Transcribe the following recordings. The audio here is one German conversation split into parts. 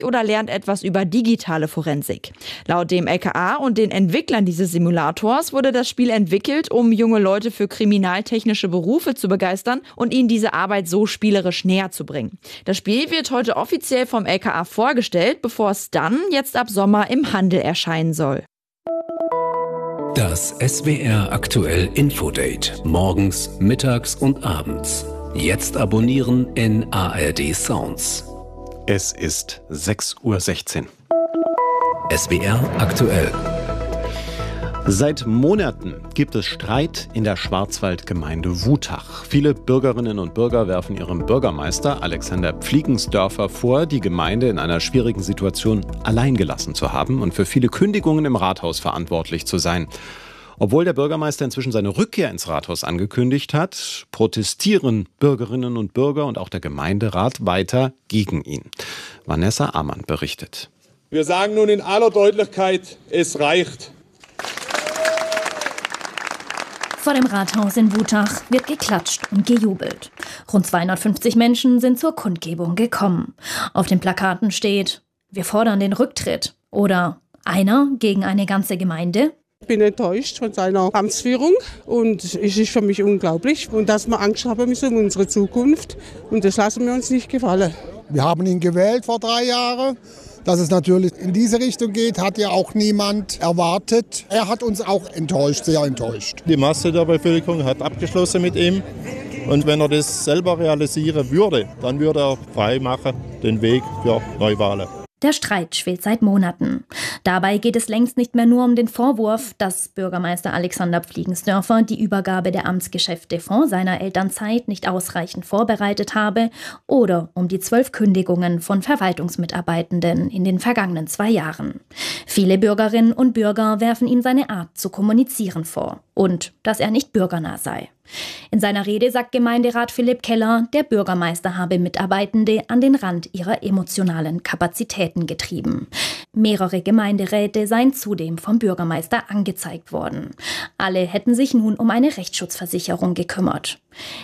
oder lernt etwas über digitale Forensik. Laut dem LKA und den Entwicklern dieses Simulators wurde das Spiel entwickelt, um junge Leute für kriminaltechnische Berufe zu begeistern und ihnen diese Arbeit so spielerisch näher zu bringen. Das Spiel wird heute offiziell vom LKA vorgestellt, bevor es dann jetzt ab Sommer im Handel erscheinen soll. Das SWR aktuell Infodate. Morgens, mittags und abends. Jetzt abonnieren in ARD Sounds. Es ist 6:16 Uhr. SWR aktuell. Seit Monaten gibt es Streit in der Schwarzwaldgemeinde Wutach. Viele Bürgerinnen und Bürger werfen ihrem Bürgermeister Alexander Pfliegensdörfer vor, die Gemeinde in einer schwierigen Situation allein gelassen zu haben und für viele Kündigungen im Rathaus verantwortlich zu sein. Obwohl der Bürgermeister inzwischen seine Rückkehr ins Rathaus angekündigt hat, protestieren Bürgerinnen und Bürger und auch der Gemeinderat weiter gegen ihn. Vanessa Amann berichtet. Wir sagen nun in aller Deutlichkeit, es reicht. Vor dem Rathaus in Wutach wird geklatscht und gejubelt. Rund 250 Menschen sind zur Kundgebung gekommen. Auf den Plakaten steht: Wir fordern den Rücktritt oder einer gegen eine ganze Gemeinde. Ich bin enttäuscht von seiner Amtsführung und es ist für mich unglaublich. Und dass wir Angst haben müssen um unsere Zukunft und das lassen wir uns nicht gefallen. Wir haben ihn gewählt vor 3 Jahren. Dass es natürlich in diese Richtung geht, hat ja auch niemand erwartet. Er hat uns auch enttäuscht, sehr enttäuscht. Die Masse der Bevölkerung hat abgeschlossen mit ihm. Und wenn er das selber realisieren würde, dann würde er frei machen den Weg für Neuwahlen. Der Streit schwelt seit Monaten. Dabei geht es längst nicht mehr nur um den Vorwurf, dass Bürgermeister Alexander Pfliegensdörfer die Übergabe der Amtsgeschäfte vor seiner Elternzeit nicht ausreichend vorbereitet habe oder um die 12 Kündigungen von Verwaltungsmitarbeitenden in den vergangenen 2 Jahren. Viele Bürgerinnen und Bürger werfen ihm seine Art zu kommunizieren vor und dass er nicht bürgernah sei. In seiner Rede sagt Gemeinderat Philipp Keller, der Bürgermeister habe Mitarbeitende an den Rand ihrer emotionalen Kapazitäten getrieben. Mehrere Gemeinderäte seien zudem vom Bürgermeister angezeigt worden. Alle hätten sich nun um eine Rechtsschutzversicherung gekümmert.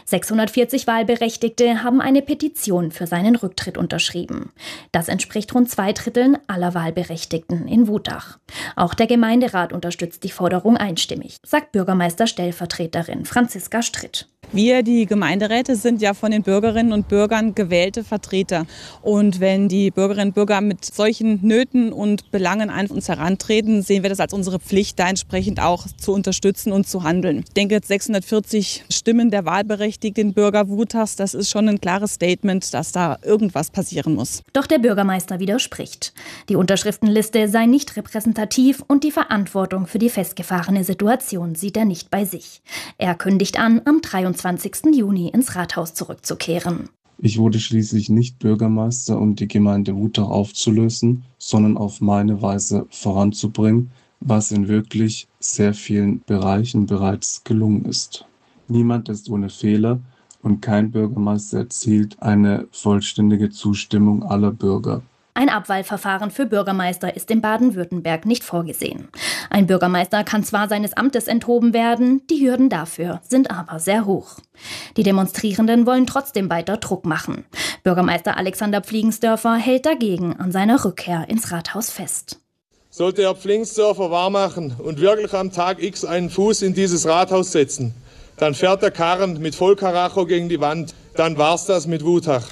640 Wahlberechtigte haben eine Petition für seinen Rücktritt unterschrieben. Das entspricht rund 2/3 aller Wahlberechtigten in Wutach. Auch der Gemeinderat unterstützt die Forderung einstimmig, sagt Bürgermeisterstellvertreterin Franziska Stritt. Wir, die Gemeinderäte, sind ja von den Bürgerinnen und Bürgern gewählte Vertreter. Und wenn die Bürgerinnen und Bürger mit solchen Nöten und Belangen an uns herantreten, sehen wir das als unsere Pflicht, da entsprechend auch zu unterstützen und zu handeln. Ich denke, 640 Stimmen der wahlberechtigten Bürger Wutachs, das ist schon ein klares Statement, dass da irgendwas passieren muss. Doch der Bürgermeister widerspricht. Die Unterschriftenliste sei nicht repräsentativ und die Verantwortung für die festgefahrene Situation sieht er nicht bei sich. Er kündigt an, am 23. Juni ins Rathaus zurückzukehren. Ich wurde schließlich nicht Bürgermeister, um die Gemeinde Wutach aufzulösen, sondern auf meine Weise voranzubringen, was in wirklich sehr vielen Bereichen bereits gelungen ist. Niemand ist ohne Fehler und kein Bürgermeister erzielt eine vollständige Zustimmung aller Bürger. Ein Abwahlverfahren für Bürgermeister ist in Baden-Württemberg nicht vorgesehen. Ein Bürgermeister kann zwar seines Amtes enthoben werden, die Hürden dafür sind aber sehr hoch. Die Demonstrierenden wollen trotzdem weiter Druck machen. Bürgermeister Alexander Pfliegensdörfer hält dagegen an seiner Rückkehr ins Rathaus fest. Sollte Herr Pfliegensdörfer wahrmachen und wirklich am Tag X einen Fuß in dieses Rathaus setzen, dann fährt der Karren mit Vollkaracho gegen die Wand. Dann war's das mit Wutach.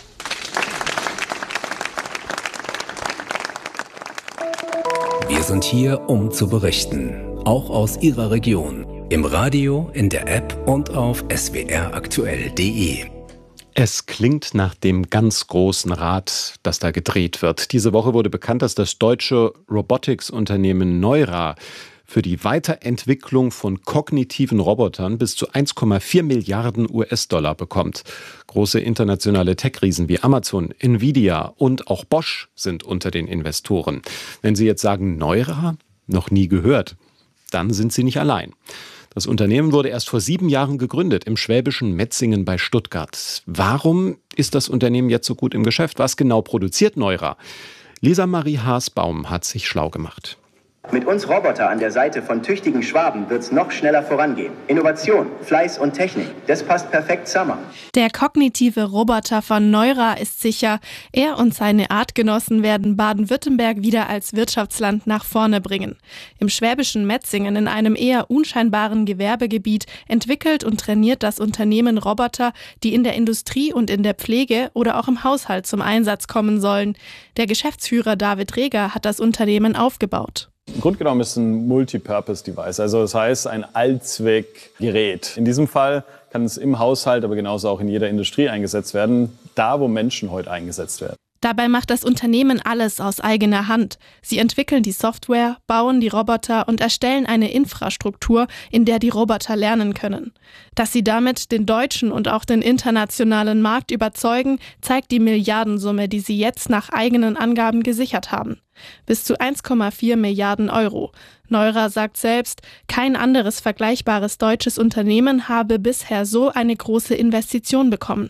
Wir sind hier, um zu berichten, auch aus Ihrer Region. Im Radio, in der App und auf swraktuell.de. Es klingt nach dem ganz großen Rad, das da gedreht wird. Diese Woche wurde bekannt, dass das deutsche Robotics-Unternehmen Neura für die Weiterentwicklung von kognitiven Robotern bis zu 1,4 Milliarden US-Dollar bekommt. Große internationale Tech-Riesen wie Amazon, Nvidia und auch Bosch sind unter den Investoren. Wenn Sie jetzt sagen, Neura, noch nie gehört, dann sind Sie nicht allein. Das Unternehmen wurde erst vor 7 Jahren gegründet, im schwäbischen Metzingen bei Stuttgart. Warum ist das Unternehmen jetzt so gut im Geschäft? Was genau produziert Neura? Lisa Marie Haasbaum hat sich schlau gemacht. Mit uns Roboter an der Seite von tüchtigen Schwaben wird's noch schneller vorangehen. Innovation, Fleiß und Technik, das passt perfekt zusammen. Der kognitive Roboter von Neura ist sicher, er und seine Artgenossen werden Baden-Württemberg wieder als Wirtschaftsland nach vorne bringen. Im schwäbischen Metzingen, in einem eher unscheinbaren Gewerbegebiet, entwickelt und trainiert das Unternehmen Roboter, die in der Industrie und in der Pflege oder auch im Haushalt zum Einsatz kommen sollen. Der Geschäftsführer David Reger hat das Unternehmen aufgebaut. Im Grunde genommen ist es ein Multipurpose-Device, also das heißt ein Allzweckgerät. In diesem Fall kann es im Haushalt, aber genauso auch in jeder Industrie eingesetzt werden, da wo Menschen heute eingesetzt werden. Dabei macht das Unternehmen alles aus eigener Hand. Sie entwickeln die Software, bauen die Roboter und erstellen eine Infrastruktur, in der die Roboter lernen können. Dass sie damit den deutschen und auch den internationalen Markt überzeugen, zeigt die Milliardensumme, die sie jetzt nach eigenen Angaben gesichert haben. Bis zu 1,4 Milliarden Euro. Neura sagt selbst, kein anderes vergleichbares deutsches Unternehmen habe bisher so eine große Investition bekommen.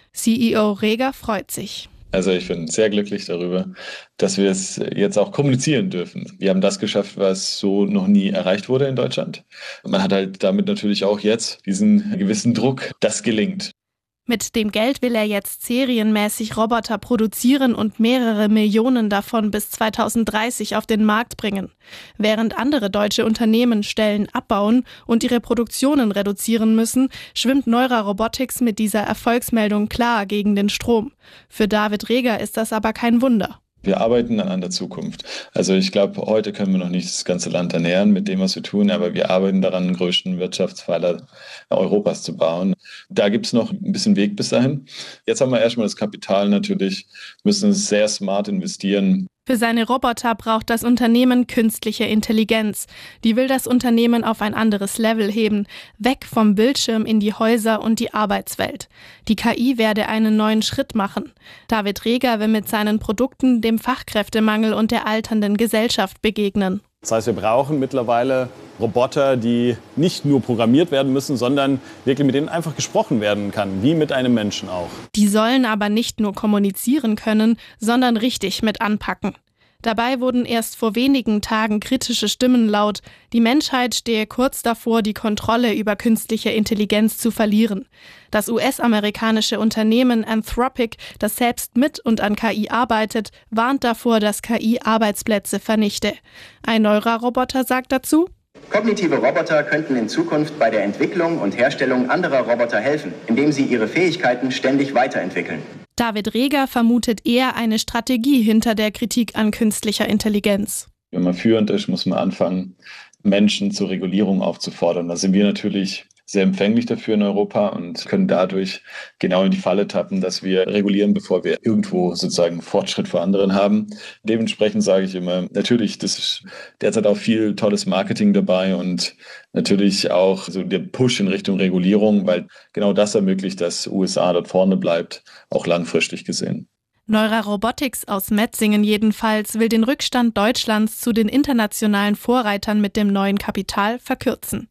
CEO Reger freut sich. Also ich bin sehr glücklich darüber, dass wir es jetzt auch kommunizieren dürfen. Wir haben das geschafft, was so noch nie erreicht wurde in Deutschland. Und man hat halt damit natürlich auch jetzt diesen gewissen Druck, das gelingt. Mit dem Geld will er jetzt serienmäßig Roboter produzieren und mehrere Millionen davon bis 2030 auf den Markt bringen. Während andere deutsche Unternehmen Stellen abbauen und ihre Produktionen reduzieren müssen, schwimmt Neura Robotics mit dieser Erfolgsmeldung klar gegen den Strom. Für David Reger ist das aber kein Wunder. Wir arbeiten an der Zukunft. Also ich glaube, heute können wir noch nicht das ganze Land ernähren mit dem, was wir tun, aber wir arbeiten daran, den größten Wirtschaftspfeiler Europas zu bauen. Da gibt es noch ein bisschen Weg bis dahin. Jetzt haben wir erstmal das Kapital natürlich, müssen sehr smart investieren. Für seine Roboter braucht das Unternehmen künstliche Intelligenz. Die will das Unternehmen auf ein anderes Level heben, weg vom Bildschirm in die Häuser und die Arbeitswelt. Die KI werde einen neuen Schritt machen. David Reger will mit seinen Produkten dem Fachkräftemangel und der alternden Gesellschaft begegnen. Das heißt, wir brauchen mittlerweile Roboter, die nicht nur programmiert werden müssen, sondern wirklich mit denen einfach gesprochen werden kann, wie mit einem Menschen auch. Die sollen aber nicht nur kommunizieren können, sondern richtig mit anpacken. Dabei wurden erst vor wenigen Tagen kritische Stimmen laut. Die Menschheit stehe kurz davor, die Kontrolle über künstliche Intelligenz zu verlieren. Das US-amerikanische Unternehmen Anthropic, das selbst mit und an KI arbeitet, warnt davor, dass KI Arbeitsplätze vernichte. Ein Neura-Roboter sagt dazu: Kognitive Roboter könnten in Zukunft bei der Entwicklung und Herstellung anderer Roboter helfen, indem sie ihre Fähigkeiten ständig weiterentwickeln. David Reger vermutet eher eine Strategie hinter der Kritik an künstlicher Intelligenz. Wenn man führend ist, muss man anfangen, Menschen zur Regulierung aufzufordern. Da sind wir natürlich sehr empfänglich dafür in Europa und können dadurch genau in die Falle tappen, dass wir regulieren, bevor wir irgendwo sozusagen Fortschritt vor anderen haben. Dementsprechend sage ich immer, natürlich, das ist derzeit auch viel tolles Marketing dabei und natürlich auch so der Push in Richtung Regulierung, weil genau das ermöglicht, dass USA dort vorne bleibt, auch langfristig gesehen. Neura Robotics aus Metzingen jedenfalls will den Rückstand Deutschlands zu den internationalen Vorreitern mit dem neuen Kapital verkürzen.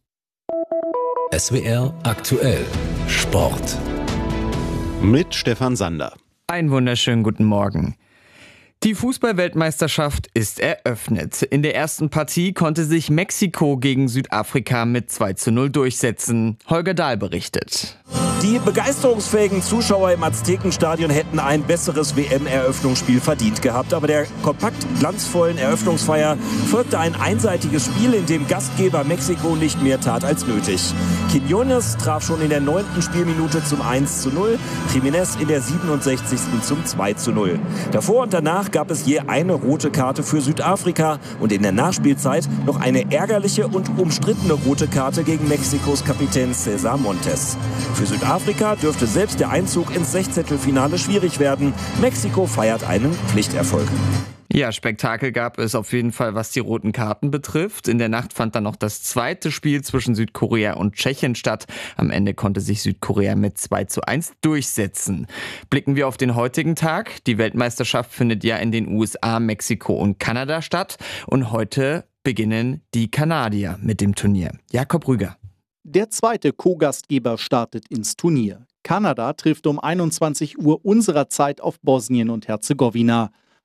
SWR aktuell Sport. Mit Stefan Sander. Einen wunderschönen guten Morgen. Die Fußball-Weltmeisterschaft ist eröffnet. In der ersten Partie konnte sich Mexiko gegen Südafrika mit 2:0 durchsetzen. Holger Dahl berichtet. Die begeisterungsfähigen Zuschauer im Aztekenstadion hätten ein besseres WM-Eröffnungsspiel verdient gehabt. Aber der kompakt glanzvollen Eröffnungsfeier folgte ein einseitiges Spiel, in dem Gastgeber Mexiko nicht mehr tat als nötig. Quiñones traf schon in der 9. Spielminute zum 1:0, Jiménez in der 67. zum 2:0. Davor und danach gab es je eine rote Karte für Südafrika und in der Nachspielzeit noch eine ärgerliche und umstrittene rote Karte gegen Mexikos Kapitän César Montes. Für Südafrika dürfte selbst der Einzug ins Sechzehntelfinale schwierig werden. Mexiko feiert einen Pflichterfolg. Ja, Spektakel gab es auf jeden Fall, was die roten Karten betrifft. In der Nacht fand dann noch das zweite Spiel zwischen Südkorea und Tschechien statt. Am Ende konnte sich Südkorea mit 2:1 durchsetzen. Blicken wir auf den heutigen Tag. Die Weltmeisterschaft findet ja in den USA, Mexiko und Kanada statt. Und heute beginnen die Kanadier mit dem Turnier. Jakob Rüger. Der zweite Co-Gastgeber startet ins Turnier. Kanada trifft um 21 Uhr unserer Zeit auf Bosnien und Herzegowina.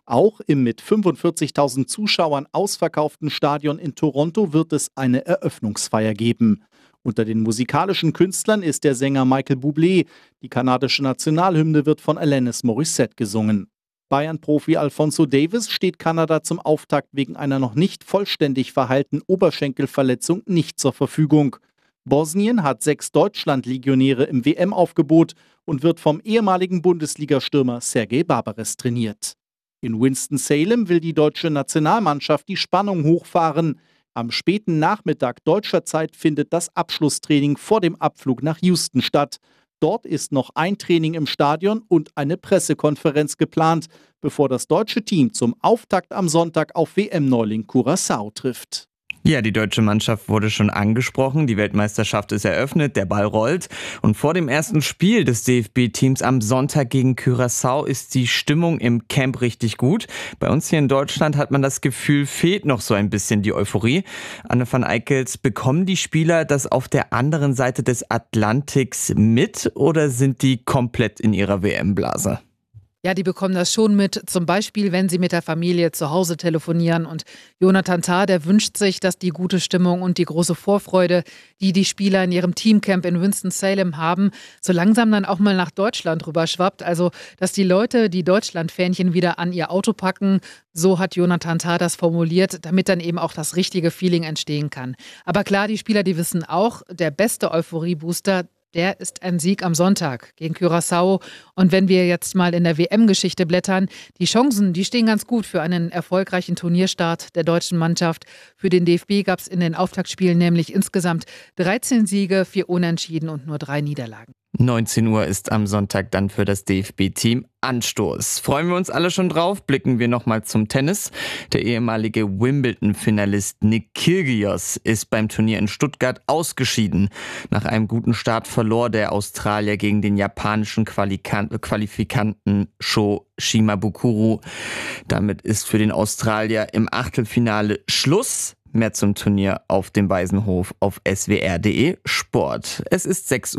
Auch im mit 45.000 Zuschauern ausverkauften Stadion in Toronto wird es eine Eröffnungsfeier geben. Unter den musikalischen Künstlern ist der Sänger Michael Bublé. Die kanadische Nationalhymne wird von Alanis Morissette gesungen. Bayern-Profi Alphonso Davies steht Kanada zum Auftakt wegen einer noch nicht vollständig verheilten Oberschenkelverletzung nicht zur Verfügung. Bosnien hat 6 Deutschland-Legionäre im WM-Aufgebot und wird vom ehemaligen Bundesliga-Stürmer Sergej Barbares trainiert. In Winston-Salem will die deutsche Nationalmannschaft die Spannung hochfahren. Am späten Nachmittag deutscher Zeit findet das Abschlusstraining vor dem Abflug nach Houston statt. Dort ist noch ein Training im Stadion und eine Pressekonferenz geplant, bevor das deutsche Team zum Auftakt am Sonntag auf WM-Neuling Curaçao trifft. Ja, die deutsche Mannschaft wurde schon angesprochen. Die Weltmeisterschaft ist eröffnet, der Ball rollt. Und vor dem ersten Spiel des DFB-Teams am Sonntag gegen Curaçao ist die Stimmung im Camp richtig gut. Bei uns hier in Deutschland hat man das Gefühl, fehlt noch so ein bisschen die Euphorie. Anne van Eickels, bekommen die Spieler das auf der anderen Seite des Atlantiks mit oder sind die komplett in ihrer WM-Blase? Ja, die bekommen das schon mit, zum Beispiel, wenn sie mit der Familie zu Hause telefonieren. Und Jonathan Tah, der wünscht sich, dass die gute Stimmung und die große Vorfreude, die die Spieler in ihrem Teamcamp in Winston-Salem haben, so langsam dann auch mal nach Deutschland rüberschwappt. Also, dass die Leute die Deutschland-Fähnchen wieder an ihr Auto packen, so hat Jonathan Tah das formuliert, damit dann eben auch das richtige Feeling entstehen kann. Aber klar, die Spieler, die wissen auch, der beste Euphorie-Booster, der ist ein Sieg am Sonntag gegen Curaçao. Und wenn wir jetzt mal in der WM-Geschichte blättern, die Chancen, die stehen ganz gut für einen erfolgreichen Turnierstart der deutschen Mannschaft. Für den DFB gab es in den Auftaktspielen nämlich insgesamt 13 Siege, 4 Unentschieden und nur 3 Niederlagen. 19 Uhr ist am Sonntag dann für das DFB-Team Anstoß. Freuen wir uns alle schon drauf? Blicken wir nochmal zum Tennis. Der ehemalige Wimbledon-Finalist Nick Kyrgios ist beim Turnier in Stuttgart ausgeschieden. Nach einem guten Start verlor der Australier gegen den japanischen Qualifikanten Sho Shimabukuro. Damit ist für den Australier im Achtelfinale Schluss. Mehr zum Turnier auf dem Waisenhof auf swr.de Sport. Es ist 6.28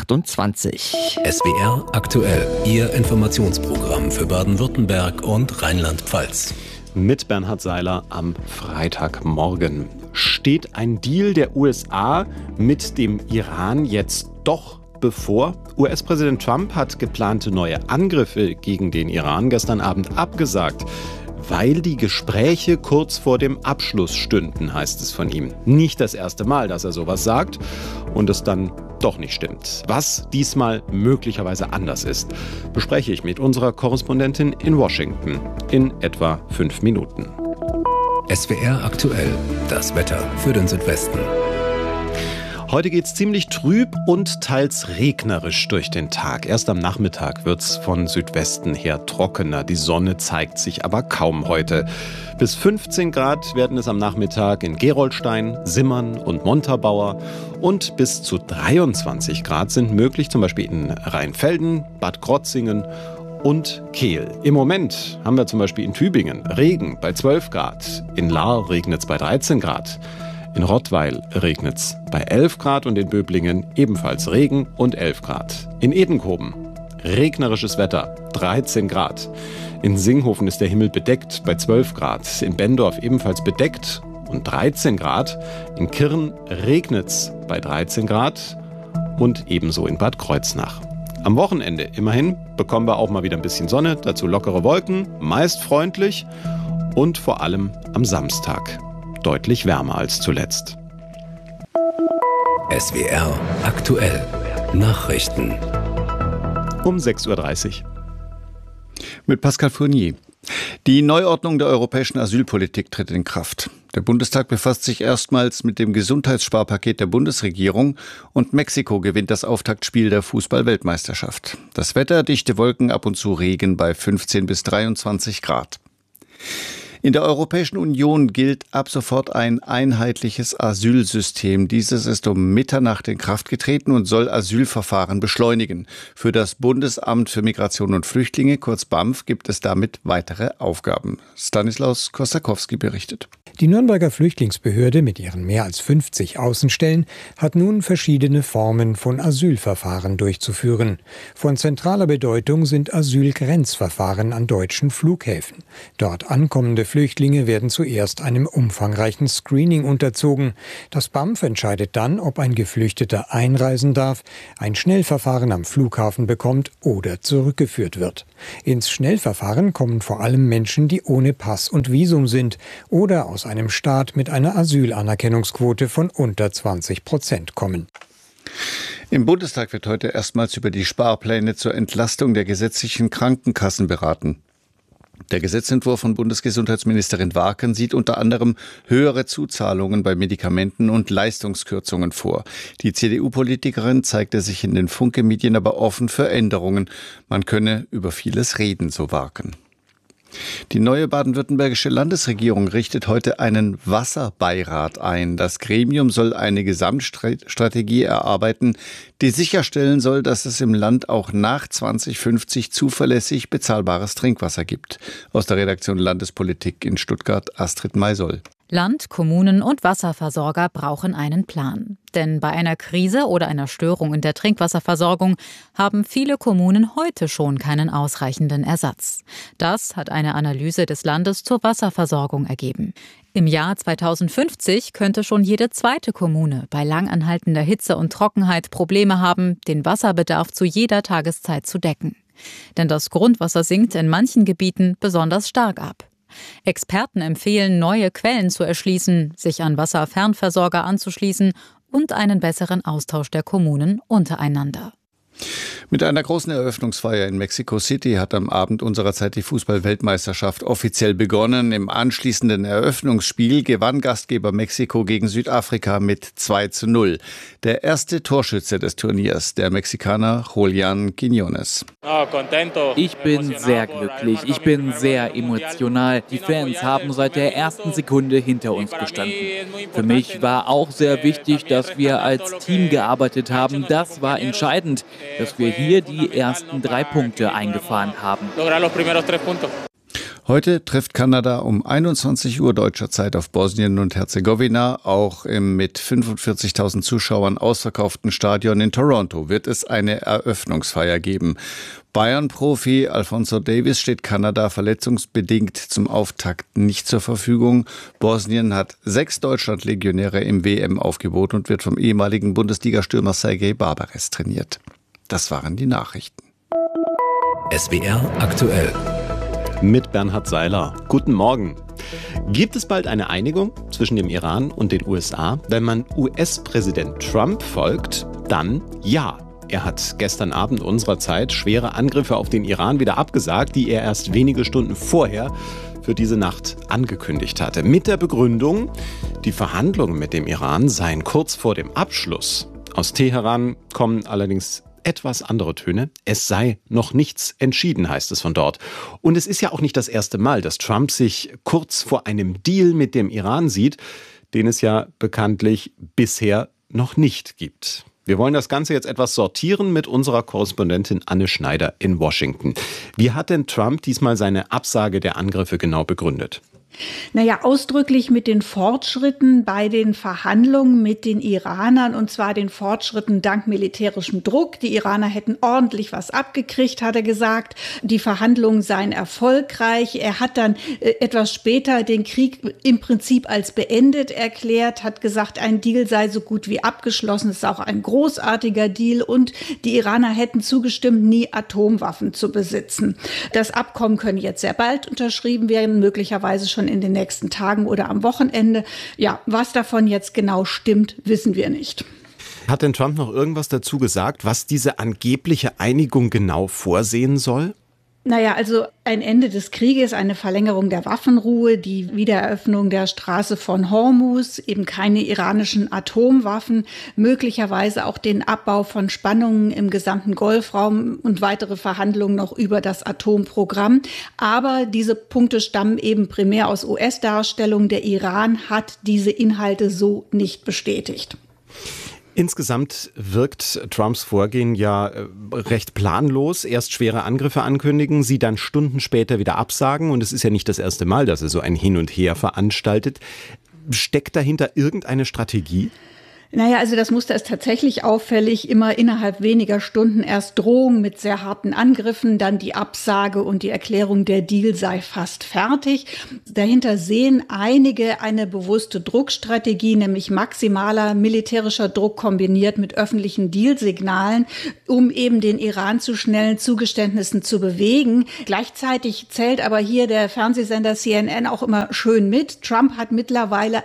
Uhr. SWR aktuell, Ihr Informationsprogramm für Baden-Württemberg und Rheinland-Pfalz. Mit Bernhard Seiler am Freitagmorgen. Steht ein Deal der USA mit dem Iran jetzt doch bevor? US-Präsident Trump hat geplante neue Angriffe gegen den Iran gestern Abend abgesagt, weil die Gespräche kurz vor dem Abschluss stünden, heißt es von ihm. Nicht das erste Mal, dass er sowas sagt und es dann doch nicht stimmt. Was diesmal möglicherweise anders ist, bespreche ich mit unserer Korrespondentin in Washington in etwa 5 Minuten. SWR aktuell, das Wetter für den Südwesten. Heute geht's ziemlich trüb und teils regnerisch durch den Tag. Erst am Nachmittag wird's von Südwesten her trockener. Die Sonne zeigt sich aber kaum heute. Bis 15 Grad werden es am Nachmittag in Gerolstein, Simmern und Montabaur. Und bis zu 23 Grad sind möglich, zum Beispiel in Rheinfelden, Bad Krotzingen und Kehl. Im Moment haben wir zum Beispiel in Tübingen Regen bei 12 Grad. In Lahr regnet's bei 13 Grad. In Rottweil regnet's bei 11 Grad und in Böblingen ebenfalls Regen und 11 Grad. In Edenkoben regnerisches Wetter, 13 Grad. In Singhofen ist der Himmel bedeckt bei 12 Grad. In Bendorf ebenfalls bedeckt und 13 Grad. In Kirn regnet's bei 13 Grad und ebenso in Bad Kreuznach. Am Wochenende immerhin bekommen wir auch mal wieder ein bisschen Sonne, dazu lockere Wolken, meist freundlich und vor allem am Samstag deutlich wärmer als zuletzt. SWR aktuell. Nachrichten. Um 6.30 Uhr. Mit Pascal Fournier. Die Neuordnung der europäischen Asylpolitik tritt in Kraft. Der Bundestag befasst sich erstmals mit dem Gesundheitssparpaket der Bundesregierung und Mexiko gewinnt das Auftaktspiel der Fußball-Weltmeisterschaft. Das Wetter, dichte Wolken, ab und zu Regen bei 15 bis 23 Grad. In der Europäischen Union gilt ab sofort ein einheitliches Asylsystem. Dieses ist um Mitternacht in Kraft getreten und soll Asylverfahren beschleunigen. Für das Bundesamt für Migration und Flüchtlinge, kurz BAMF, gibt es damit weitere Aufgaben. Stanislaus Kosakowski berichtet. Die Nürnberger Flüchtlingsbehörde mit ihren mehr als 50 Außenstellen hat nun verschiedene Formen von Asylverfahren durchzuführen. Von zentraler Bedeutung sind Asylgrenzverfahren an deutschen Flughäfen. Dort ankommende Flüchtlinge werden zuerst einem umfangreichen Screening unterzogen. Das BAMF entscheidet dann, ob ein Geflüchteter einreisen darf, ein Schnellverfahren am Flughafen bekommt oder zurückgeführt wird. Ins Schnellverfahren kommen vor allem Menschen, die ohne Pass und Visum sind oder aus einem Staat mit einer Asylanerkennungsquote von unter 20% kommen. Im Bundestag wird heute erstmals über die Sparpläne zur Entlastung der gesetzlichen Krankenkassen beraten. Der Gesetzentwurf von Bundesgesundheitsministerin Warken sieht unter anderem höhere Zuzahlungen bei Medikamenten und Leistungskürzungen vor. Die CDU-Politikerin zeigte sich in den Funke-Medien aber offen für Änderungen. Man könne über vieles reden, so Warken. Die neue baden-württembergische Landesregierung richtet heute einen Wasserbeirat ein. Das Gremium soll eine Gesamtstrategie erarbeiten, die sicherstellen soll, dass es im Land auch nach 2050 zuverlässig bezahlbares Trinkwasser gibt. Aus der Redaktion Landespolitik in Stuttgart, Astrid Maisoll. Land, Kommunen und Wasserversorger brauchen einen Plan. Denn bei einer Krise oder einer Störung in der Trinkwasserversorgung haben viele Kommunen heute schon keinen ausreichenden Ersatz. Das hat eine Analyse des Landes zur Wasserversorgung ergeben. Im Jahr 2050 könnte schon jede zweite Kommune bei langanhaltender Hitze und Trockenheit Probleme haben, den Wasserbedarf zu jeder Tageszeit zu decken. Denn das Grundwasser sinkt in manchen Gebieten besonders stark ab. Experten empfehlen, neue Quellen zu erschließen, sich an Wasserfernversorger anzuschließen und einen besseren Austausch der Kommunen untereinander. Mit einer großen Eröffnungsfeier in Mexico City hat am Abend unserer Zeit die Fußball-Weltmeisterschaft offiziell begonnen. Im anschließenden Eröffnungsspiel gewann Gastgeber Mexiko gegen Südafrika mit 2:0. Der erste Torschütze des Turniers, der Mexikaner Julián Quiñones. Ich bin sehr glücklich, ich bin sehr emotional. Die Fans haben seit der ersten Sekunde hinter uns gestanden. Für mich war auch sehr wichtig, dass wir als Team gearbeitet haben. Das war entscheidend, dass wir hier die ersten 3 Punkte eingefahren haben. Heute trifft Kanada um 21 Uhr deutscher Zeit auf Bosnien und Herzegowina. Auch im mit 45.000 Zuschauern ausverkauften Stadion in Toronto wird es eine Eröffnungsfeier geben. Bayern-Profi Alphonso Davies steht Kanada verletzungsbedingt zum Auftakt nicht zur Verfügung. Bosnien hat 6 Deutschland-Legionäre im WM-Aufgebot und wird vom ehemaligen Bundesliga-Stürmer Sergej Barbares trainiert. Das waren die Nachrichten. SWR aktuell. Mit Bernhard Seiler. Guten Morgen. Gibt es bald eine Einigung zwischen dem Iran und den USA? Wenn man US-Präsident Trump folgt, dann ja. Er hat gestern Abend unserer Zeit schwere Angriffe auf den Iran wieder abgesagt, die er erst wenige Stunden vorher für diese Nacht angekündigt hatte. Mit der Begründung, die Verhandlungen mit dem Iran seien kurz vor dem Abschluss. Aus Teheran kommen allerdings etwas andere Töne. Es sei noch nichts entschieden, heißt es von dort. Und es ist ja auch nicht das erste Mal, dass Trump sich kurz vor einem Deal mit dem Iran sieht, den es ja bekanntlich bisher noch nicht gibt. Wir wollen das Ganze jetzt etwas sortieren mit unserer Korrespondentin Anne Schneider in Washington. Wie hat denn Trump diesmal seine Absage der Angriffe genau begründet? Ausdrücklich mit den Fortschritten bei den Verhandlungen mit den Iranern, und zwar den Fortschritten dank militärischem Druck. Die Iraner hätten ordentlich was abgekriegt, hat er gesagt. Die Verhandlungen seien erfolgreich. Er hat dann etwas später den Krieg im Prinzip als beendet erklärt, hat gesagt, ein Deal sei so gut wie abgeschlossen. Es ist auch ein großartiger Deal und die Iraner hätten zugestimmt, nie Atomwaffen zu besitzen. Das Abkommen könne jetzt sehr bald unterschrieben werden, möglicherweise schon in den nächsten Tagen oder am Wochenende. Ja, was davon jetzt genau stimmt, wissen wir nicht. Hat denn Trump noch irgendwas dazu gesagt, was diese angebliche Einigung genau vorsehen soll? Naja, also ein Ende des Krieges, eine Verlängerung der Waffenruhe, die Wiedereröffnung der Straße von Hormuz, eben keine iranischen Atomwaffen, möglicherweise auch den Abbau von Spannungen im gesamten Golfraum und weitere Verhandlungen noch über das Atomprogramm. Aber diese Punkte stammen eben primär aus US-Darstellungen. Der Iran hat diese Inhalte so nicht bestätigt. Insgesamt wirkt Trumps Vorgehen ja recht planlos. Erst schwere Angriffe ankündigen, sie dann Stunden später wieder absagen. Und es ist ja nicht das erste Mal, dass er so ein Hin und Her veranstaltet. Steckt dahinter irgendeine Strategie? Naja, also das Muster ist tatsächlich auffällig. Immer innerhalb weniger Stunden erst Drohungen mit sehr harten Angriffen, dann die Absage und die Erklärung, der Deal sei fast fertig. Dahinter sehen einige eine bewusste Druckstrategie, nämlich maximaler militärischer Druck kombiniert mit öffentlichen Dealsignalen, um eben den Iran zu schnellen Zugeständnissen zu bewegen. Gleichzeitig zählt aber hier der Fernsehsender CNN auch immer schön mit. Trump hat mittlerweile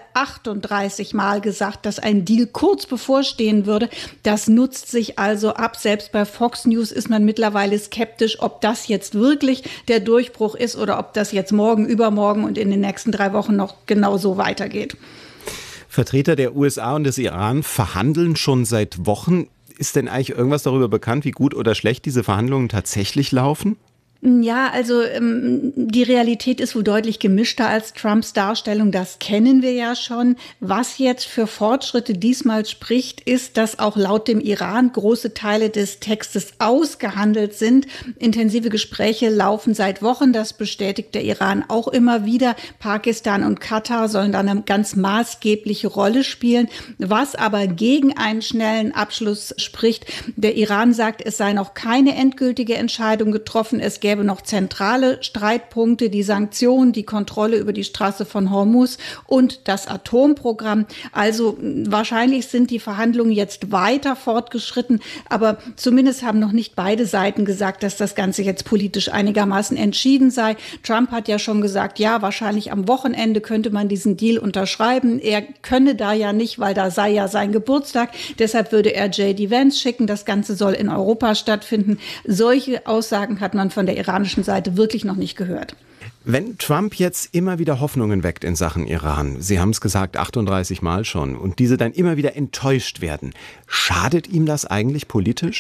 38 Mal gesagt, dass ein Deal kurz bevorstehen würde. Das nutzt sich also ab. Selbst bei Fox News ist man mittlerweile skeptisch, ob das jetzt wirklich der Durchbruch ist oder ob das jetzt morgen, übermorgen und in den nächsten 3 Wochen noch genauso weitergeht. Vertreter der USA und des Iran verhandeln schon seit Wochen. Ist denn eigentlich irgendwas darüber bekannt, wie gut oder schlecht diese Verhandlungen tatsächlich laufen? Ja, also die Realität ist wohl deutlich gemischter als Trumps Darstellung. Das kennen wir ja schon. Was jetzt für Fortschritte diesmal spricht, ist, dass auch laut dem Iran große Teile des Textes ausgehandelt sind. Intensive Gespräche laufen seit Wochen. Das bestätigt der Iran auch immer wieder. Pakistan und Katar sollen da eine ganz maßgebliche Rolle spielen. Was aber gegen einen schnellen Abschluss spricht, der Iran sagt, es sei noch keine endgültige Entscheidung getroffen. Es gäbe noch zentrale Streitpunkte, die Sanktionen, die Kontrolle über die Straße von Hormuz und das Atomprogramm. Also wahrscheinlich sind die Verhandlungen jetzt weiter fortgeschritten, aber zumindest haben noch nicht beide Seiten gesagt, dass das Ganze jetzt politisch einigermaßen entschieden sei. Trump hat ja schon gesagt, ja, wahrscheinlich am Wochenende könnte man diesen Deal unterschreiben. Er könne da ja nicht, weil da sei ja sein Geburtstag. Deshalb würde er J.D. Vance schicken. Das Ganze soll in Europa stattfinden. Solche Aussagen hat man von der iranischen Seite wirklich noch nicht gehört. Wenn Trump jetzt immer wieder Hoffnungen weckt in Sachen Iran, Sie haben es gesagt, 38 Mal schon, und diese dann immer wieder enttäuscht werden, schadet ihm das eigentlich politisch?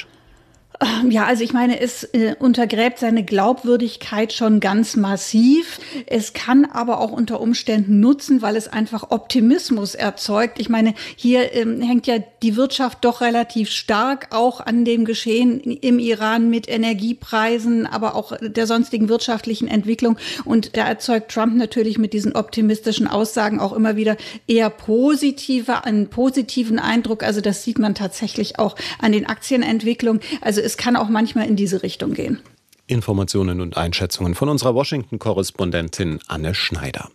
Ja, also ich meine, es untergräbt seine Glaubwürdigkeit schon ganz massiv. Es kann aber auch unter Umständen nutzen, weil es einfach Optimismus erzeugt. Ich meine, hier hängt ja die Wirtschaft doch relativ stark auch an dem Geschehen im Iran mit Energiepreisen, aber auch der sonstigen wirtschaftlichen Entwicklung. Und da erzeugt Trump natürlich mit diesen optimistischen Aussagen auch immer wieder eher einen positiven Eindruck. Also das sieht man tatsächlich auch an den Aktienentwicklungen. Also es kann auch manchmal in diese Richtung gehen. Informationen und Einschätzungen von unserer Washington-Korrespondentin Anne Schneider.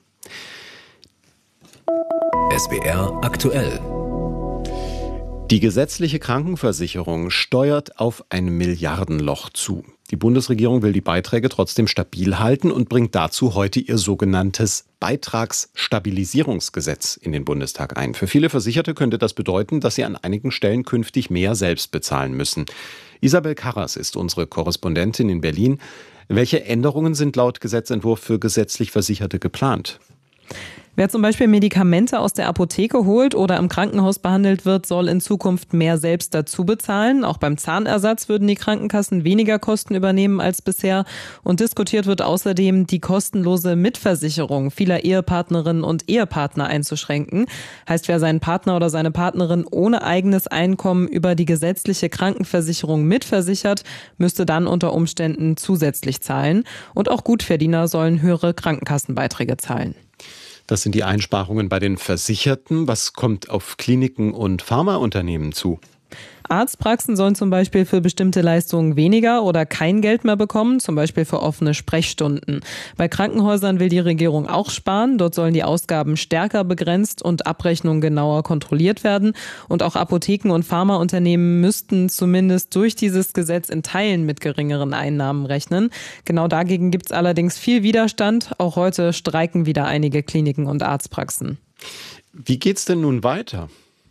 SWR aktuell. Die gesetzliche Krankenversicherung steuert auf ein Milliardenloch zu. Die Bundesregierung will die Beiträge trotzdem stabil halten und bringt dazu heute ihr sogenanntes Beitragsstabilisierungsgesetz in den Bundestag ein. Für viele Versicherte könnte das bedeuten, dass sie an einigen Stellen künftig mehr selbst bezahlen müssen. Isabel Karras ist unsere Korrespondentin in Berlin. Welche Änderungen sind laut Gesetzentwurf für gesetzlich Versicherte geplant? Wer zum Beispiel Medikamente aus der Apotheke holt oder im Krankenhaus behandelt wird, soll in Zukunft mehr selbst dazu bezahlen. Auch beim Zahnersatz würden die Krankenkassen weniger Kosten übernehmen als bisher. Und diskutiert wird außerdem, die kostenlose Mitversicherung vieler Ehepartnerinnen und Ehepartner einzuschränken. Heißt, wer seinen Partner oder seine Partnerin ohne eigenes Einkommen über die gesetzliche Krankenversicherung mitversichert, müsste dann unter Umständen zusätzlich zahlen. Und auch Gutverdiener sollen höhere Krankenkassenbeiträge zahlen. Das sind die Einsparungen bei den Versicherten. Was kommt auf Kliniken und Pharmaunternehmen zu? Arztpraxen sollen zum Beispiel für bestimmte Leistungen weniger oder kein Geld mehr bekommen, zum Beispiel für offene Sprechstunden. Bei Krankenhäusern will die Regierung auch sparen. Dort sollen die Ausgaben stärker begrenzt und Abrechnungen genauer kontrolliert werden. Und auch Apotheken und Pharmaunternehmen müssten zumindest durch dieses Gesetz in Teilen mit geringeren Einnahmen rechnen. Genau dagegen gibt es allerdings viel Widerstand. Auch heute streiken wieder einige Kliniken und Arztpraxen. Wie geht's denn nun weiter?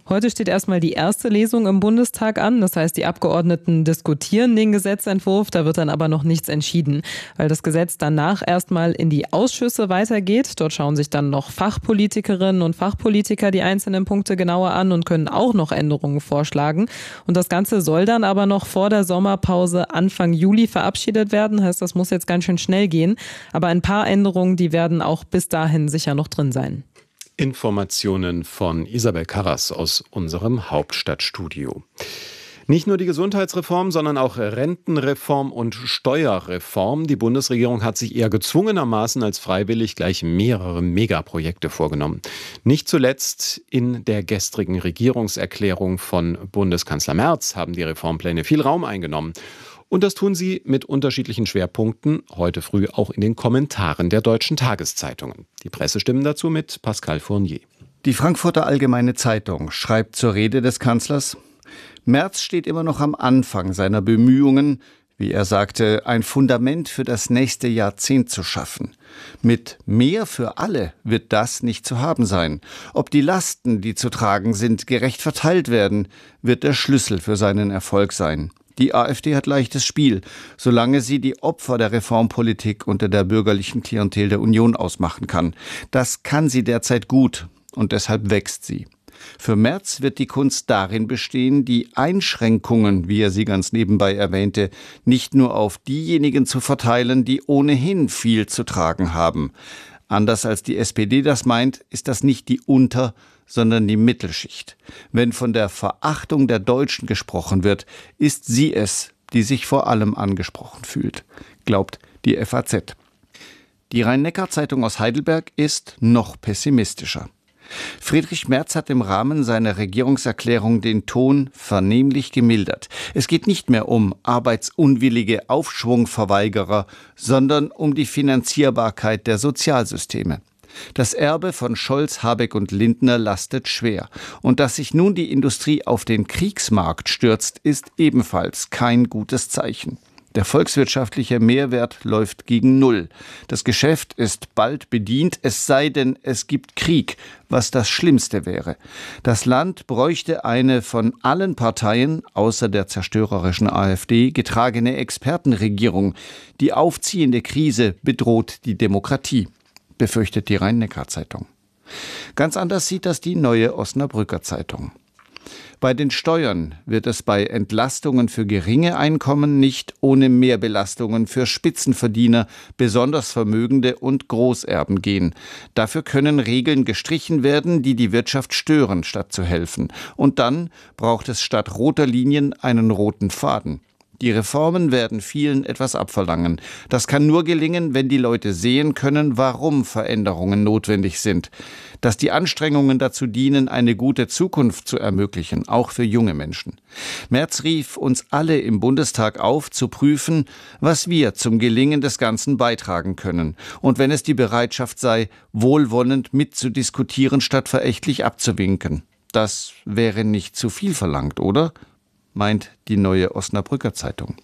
Heute steht erstmal die erste Lesung im Bundestag an. Das heißt, die Abgeordneten diskutieren den Gesetzentwurf. Da wird dann aber noch nichts entschieden, weil das Gesetz danach erstmal in die Ausschüsse weitergeht. Dort schauen sich dann noch Fachpolitikerinnen und Fachpolitiker die einzelnen Punkte genauer an und können auch noch Änderungen vorschlagen. Und das Ganze soll dann aber noch vor der Sommerpause Anfang Juli verabschiedet werden. Heißt, das muss jetzt ganz schön schnell gehen. Aber ein paar Änderungen, die werden auch bis dahin sicher noch drin sein. Informationen von Isabel Karras aus unserem Hauptstadtstudio. Nicht nur die Gesundheitsreform, sondern auch Rentenreform und Steuerreform. Die Bundesregierung hat sich eher gezwungenermaßen als freiwillig gleich mehrere Megaprojekte vorgenommen. Nicht zuletzt in der gestrigen Regierungserklärung von Bundeskanzler Merz haben die Reformpläne viel Raum eingenommen. Und das tun sie mit unterschiedlichen Schwerpunkten, heute früh auch in den Kommentaren der deutschen Tageszeitungen. Die Pressestimmen dazu mit Pascal Fournier. Die Frankfurter Allgemeine Zeitung schreibt zur Rede des Kanzlers: Merz steht immer noch am Anfang seiner Bemühungen, wie er sagte, ein Fundament für das nächste Jahrzehnt zu schaffen. Mit mehr für alle wird das nicht zu haben sein. Ob die Lasten, die zu tragen sind, gerecht verteilt werden, wird der Schlüssel für seinen Erfolg sein. Die AfD hat leichtes Spiel, solange sie die Opfer der Reformpolitik unter der bürgerlichen Klientel der Union ausmachen kann. Das kann sie derzeit gut und deshalb wächst sie. Für Merz wird die Kunst darin bestehen, die Einschränkungen, wie er sie ganz nebenbei erwähnte, nicht nur auf diejenigen zu verteilen, die ohnehin viel zu tragen haben. Anders als die SPD das meint, ist das nicht die Unter-, sondern die Mittelschicht. Wenn von der Verachtung der Deutschen gesprochen wird, ist sie es, die sich vor allem angesprochen fühlt, glaubt die FAZ. Die Rhein-Neckar-Zeitung aus Heidelberg ist noch pessimistischer. Friedrich Merz hat im Rahmen seiner Regierungserklärung den Ton vernehmlich gemildert. Es geht nicht mehr um arbeitsunwillige Aufschwungverweigerer, sondern um die Finanzierbarkeit der Sozialsysteme. Das Erbe von Scholz, Habeck und Lindner lastet schwer. Und dass sich nun die Industrie auf den Kriegsmarkt stürzt, ist ebenfalls kein gutes Zeichen. Der volkswirtschaftliche Mehrwert läuft gegen Null. Das Geschäft ist bald bedient, es sei denn, es gibt Krieg, was das Schlimmste wäre. Das Land bräuchte eine von allen Parteien, außer der zerstörerischen AfD, getragene Expertenregierung. Die aufziehende Krise bedroht die Demokratie, befürchtet die Rhein-Neckar-Zeitung. Ganz anders sieht das die Neue Osnabrücker Zeitung. Bei den Steuern wird es bei Entlastungen für geringe Einkommen nicht ohne Mehrbelastungen für Spitzenverdiener, besonders Vermögende und Großerben gehen. Dafür können Regeln gestrichen werden, die die Wirtschaft stören, statt zu helfen. Und dann braucht es statt roter Linien einen roten Faden. Die Reformen werden vielen etwas abverlangen. Das kann nur gelingen, wenn die Leute sehen können, warum Veränderungen notwendig sind. Dass die Anstrengungen dazu dienen, eine gute Zukunft zu ermöglichen, auch für junge Menschen. Merz rief uns alle im Bundestag auf, zu prüfen, was wir zum Gelingen des Ganzen beitragen können. Und wenn es die Bereitschaft sei, wohlwollend mitzudiskutieren, statt verächtlich abzuwinken. Das wäre nicht zu viel verlangt, oder? Meint die Neue Osnabrücker Zeitung.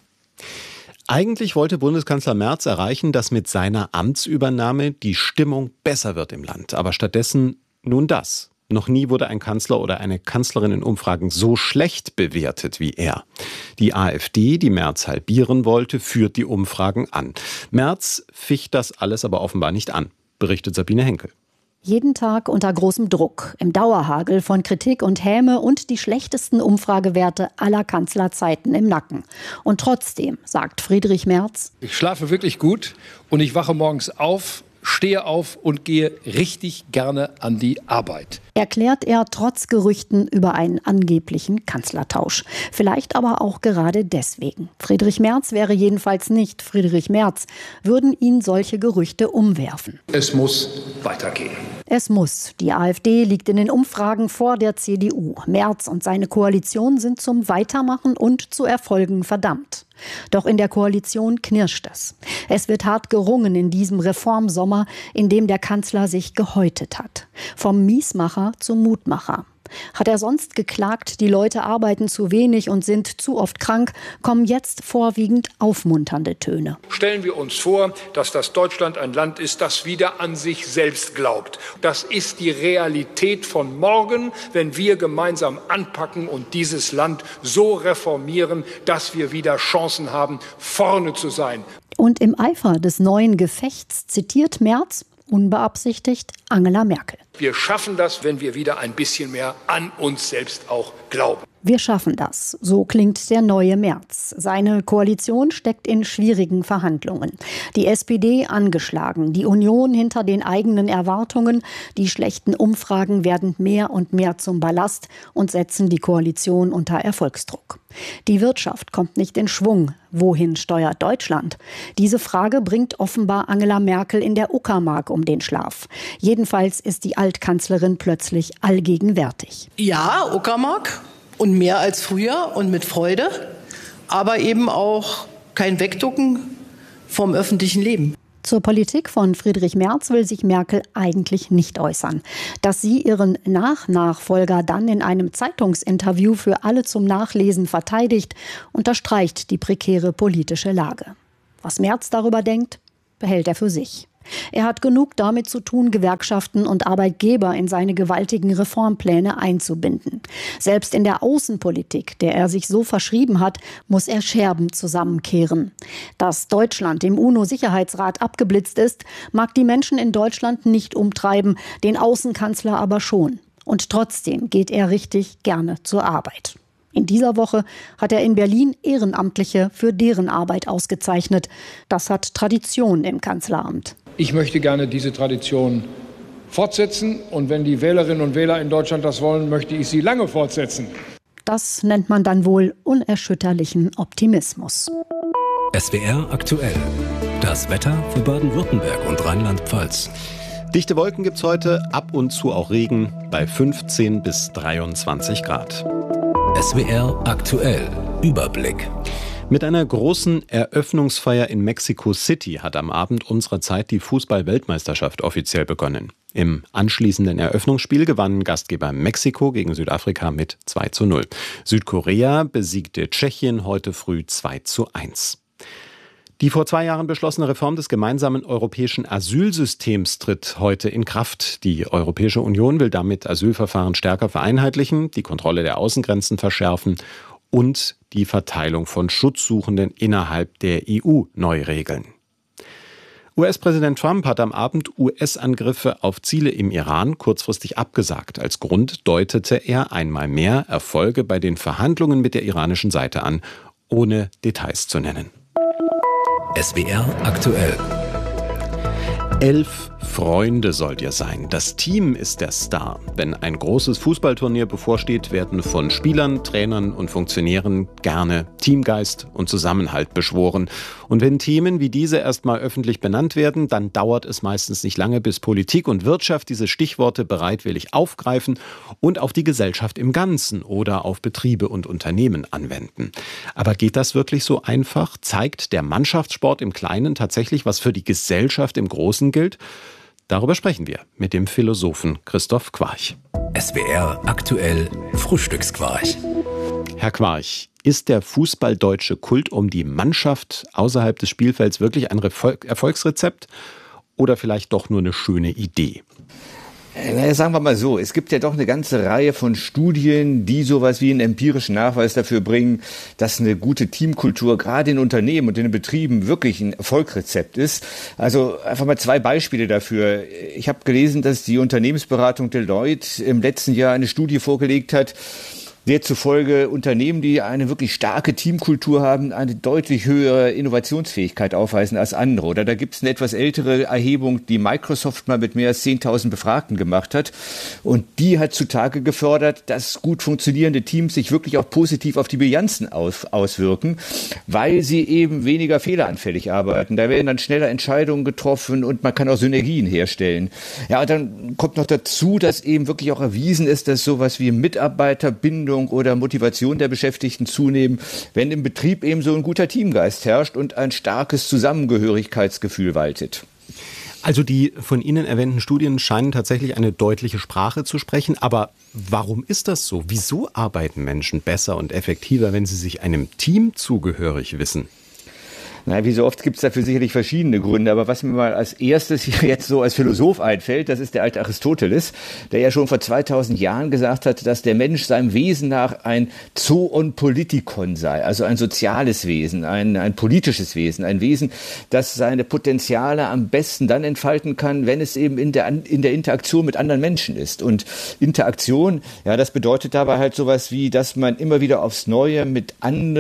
Eigentlich wollte Bundeskanzler Merz erreichen, dass mit seiner Amtsübernahme die Stimmung besser wird im Land. Aber stattdessen nun das. Noch nie wurde ein Kanzler oder eine Kanzlerin in Umfragen so schlecht bewertet wie er. Die AfD, die Merz halbieren wollte, führt die Umfragen an. Merz ficht das alles aber offenbar nicht an, berichtet Sabine Henkel. Jeden Tag unter großem Druck, im Dauerhagel von Kritik und Häme und die schlechtesten Umfragewerte aller Kanzlerzeiten im Nacken. Und trotzdem, sagt Friedrich Merz: Ich schlafe wirklich gut und ich wache morgens auf, stehe auf und gehe richtig gerne an die Arbeit. Erklärt er trotz Gerüchten über einen angeblichen Kanzlertausch. Vielleicht aber auch gerade deswegen. Friedrich Merz wäre jedenfalls nicht Friedrich Merz, würden ihn solche Gerüchte umwerfen. Es muss weitergehen. Es muss. Die AfD liegt in den Umfragen vor der CDU. Merz und seine Koalition sind zum Weitermachen und zu Erfolgen verdammt. Doch in der Koalition knirscht es. Es wird hart gerungen in diesem Reformsommer, in dem der Kanzler sich gehäutet hat. Vom Miesmacher zum Mutmacher. Hat er sonst geklagt, die Leute arbeiten zu wenig und sind zu oft krank, kommen jetzt vorwiegend aufmunternde Töne. Stellen wir uns vor, dass das Deutschland ein Land ist, das wieder an sich selbst glaubt. Das ist die Realität von morgen, wenn wir gemeinsam anpacken und dieses Land so reformieren, dass wir wieder Chancen haben, vorne zu sein. Und im Eifer des neuen Gefechts zitiert Merz, unbeabsichtigt, Angela Merkel. Wir schaffen das, wenn wir wieder ein bisschen mehr an uns selbst auch glauben. Wir schaffen das, so klingt der neue Merz. Seine Koalition steckt in schwierigen Verhandlungen. Die SPD angeschlagen, die Union hinter den eigenen Erwartungen. Die schlechten Umfragen werden mehr und mehr zum Ballast und setzen die Koalition unter Erfolgsdruck. Die Wirtschaft kommt nicht in Schwung. Wohin steuert Deutschland? Diese Frage bringt offenbar Angela Merkel in der Uckermark um den Schlaf. Jedenfalls ist die Altkanzlerin plötzlich allgegenwärtig. Ja, Uckermark. Und mehr als früher und mit Freude, aber eben auch kein Wegducken vom öffentlichen Leben. Zur Politik von Friedrich Merz will sich Merkel eigentlich nicht äußern. Dass sie ihren Nachfolger dann in einem Zeitungsinterview für alle zum Nachlesen verteidigt, unterstreicht die prekäre politische Lage. Was Merz darüber denkt, behält er für sich. Er hat genug damit zu tun, Gewerkschaften und Arbeitgeber in seine gewaltigen Reformpläne einzubinden. Selbst in der Außenpolitik, der er sich so verschrieben hat, muss er Scherben zusammenkehren. Dass Deutschland im UNO-Sicherheitsrat abgeblitzt ist, mag die Menschen in Deutschland nicht umtreiben, den Außenkanzler aber schon. Und trotzdem geht er richtig gerne zur Arbeit. In dieser Woche hat er in Berlin Ehrenamtliche für deren Arbeit ausgezeichnet. Das hat Tradition im Kanzleramt. Ich möchte gerne diese Tradition fortsetzen. Und wenn die Wählerinnen und Wähler in Deutschland das wollen, möchte ich sie lange fortsetzen. Das nennt man dann wohl unerschütterlichen Optimismus. SWR aktuell. Das Wetter für Baden-Württemberg und Rheinland-Pfalz. Dichte Wolken gibt's heute, ab und zu auch Regen bei 15 bis 23 Grad. SWR aktuell. Überblick. Mit einer großen Eröffnungsfeier in Mexico City hat am Abend unserer Zeit die Fußball-Weltmeisterschaft offiziell begonnen. Im anschließenden Eröffnungsspiel gewann Gastgeber Mexiko gegen Südafrika mit 2:0. Südkorea besiegte Tschechien heute früh 2:1. Die vor 2 Jahren beschlossene Reform des gemeinsamen europäischen Asylsystems tritt heute in Kraft. Die Europäische Union will damit Asylverfahren stärker vereinheitlichen, die Kontrolle der Außengrenzen verschärfen und die Verteilung von Schutzsuchenden innerhalb der EU neu regeln. US-Präsident Trump hat am Abend US-Angriffe auf Ziele im Iran kurzfristig abgesagt. Als Grund deutete er einmal mehr Erfolge bei den Verhandlungen mit der iranischen Seite an, ohne Details zu nennen. SWR aktuell. 11 Freunde sollt ihr sein. Das Team ist der Star. Wenn ein großes Fußballturnier bevorsteht, werden von Spielern, Trainern und Funktionären gerne Teamgeist und Zusammenhalt beschworen. Und wenn Themen wie diese erstmal öffentlich benannt werden, dann dauert es meistens nicht lange, bis Politik und Wirtschaft diese Stichworte bereitwillig aufgreifen und auf die Gesellschaft im Ganzen oder auf Betriebe und Unternehmen anwenden. Aber geht das wirklich so einfach? Zeigt der Mannschaftssport im Kleinen tatsächlich, was für die Gesellschaft im Großen gilt? Darüber sprechen wir mit dem Philosophen Christoph Quarch. SWR aktuell Frühstücksquarch. Herr Quarch, ist der fußballdeutsche Kult um die Mannschaft außerhalb des Spielfelds wirklich ein Erfolgsrezept oder vielleicht doch nur eine schöne Idee? Naja, sagen wir mal so, es gibt ja doch eine ganze Reihe von Studien, die sowas wie einen empirischen Nachweis dafür bringen, dass eine gute Teamkultur gerade in Unternehmen und in den Betrieben wirklich ein Erfolgsrezept ist. Also einfach mal 2 Beispiele dafür. Ich habe gelesen, dass die Unternehmensberatung Deloitte im letzten Jahr eine Studie vorgelegt hat, der zufolge Unternehmen, die eine wirklich starke Teamkultur haben, eine deutlich höhere Innovationsfähigkeit aufweisen als andere. Oder da gibt es eine etwas ältere Erhebung, die Microsoft mal mit mehr als 10.000 Befragten gemacht hat. Und die hat zutage gefördert, dass gut funktionierende Teams sich wirklich auch positiv auf die Bilanzen auswirken, weil sie eben weniger fehleranfällig arbeiten. Da werden dann schneller Entscheidungen getroffen und man kann auch Synergien herstellen. Ja, und dann kommt noch dazu, dass eben wirklich auch erwiesen ist, dass sowas wie Mitarbeiterbindung oder Motivation der Beschäftigten zunehmen, wenn im Betrieb eben so ein guter Teamgeist herrscht und ein starkes Zusammengehörigkeitsgefühl waltet. Also die von Ihnen erwähnten Studien scheinen tatsächlich eine deutliche Sprache zu sprechen. Aber warum ist das so? Wieso arbeiten Menschen besser und effektiver, wenn sie sich einem Team zugehörig wissen? Na, wie so oft gibt es dafür sicherlich verschiedene Gründe, aber was mir mal als erstes hier jetzt so als Philosoph einfällt, das ist der alte Aristoteles, der ja schon vor 2000 Jahren gesagt hat, dass der Mensch seinem Wesen nach ein Zoon Politikon sei, also ein soziales Wesen, ein politisches Wesen, ein Wesen, das seine Potenziale am besten dann entfalten kann, wenn es eben in der Interaktion mit anderen Menschen ist. Und Interaktion, ja, das bedeutet dabei halt sowas wie, dass man immer wieder aufs Neue mit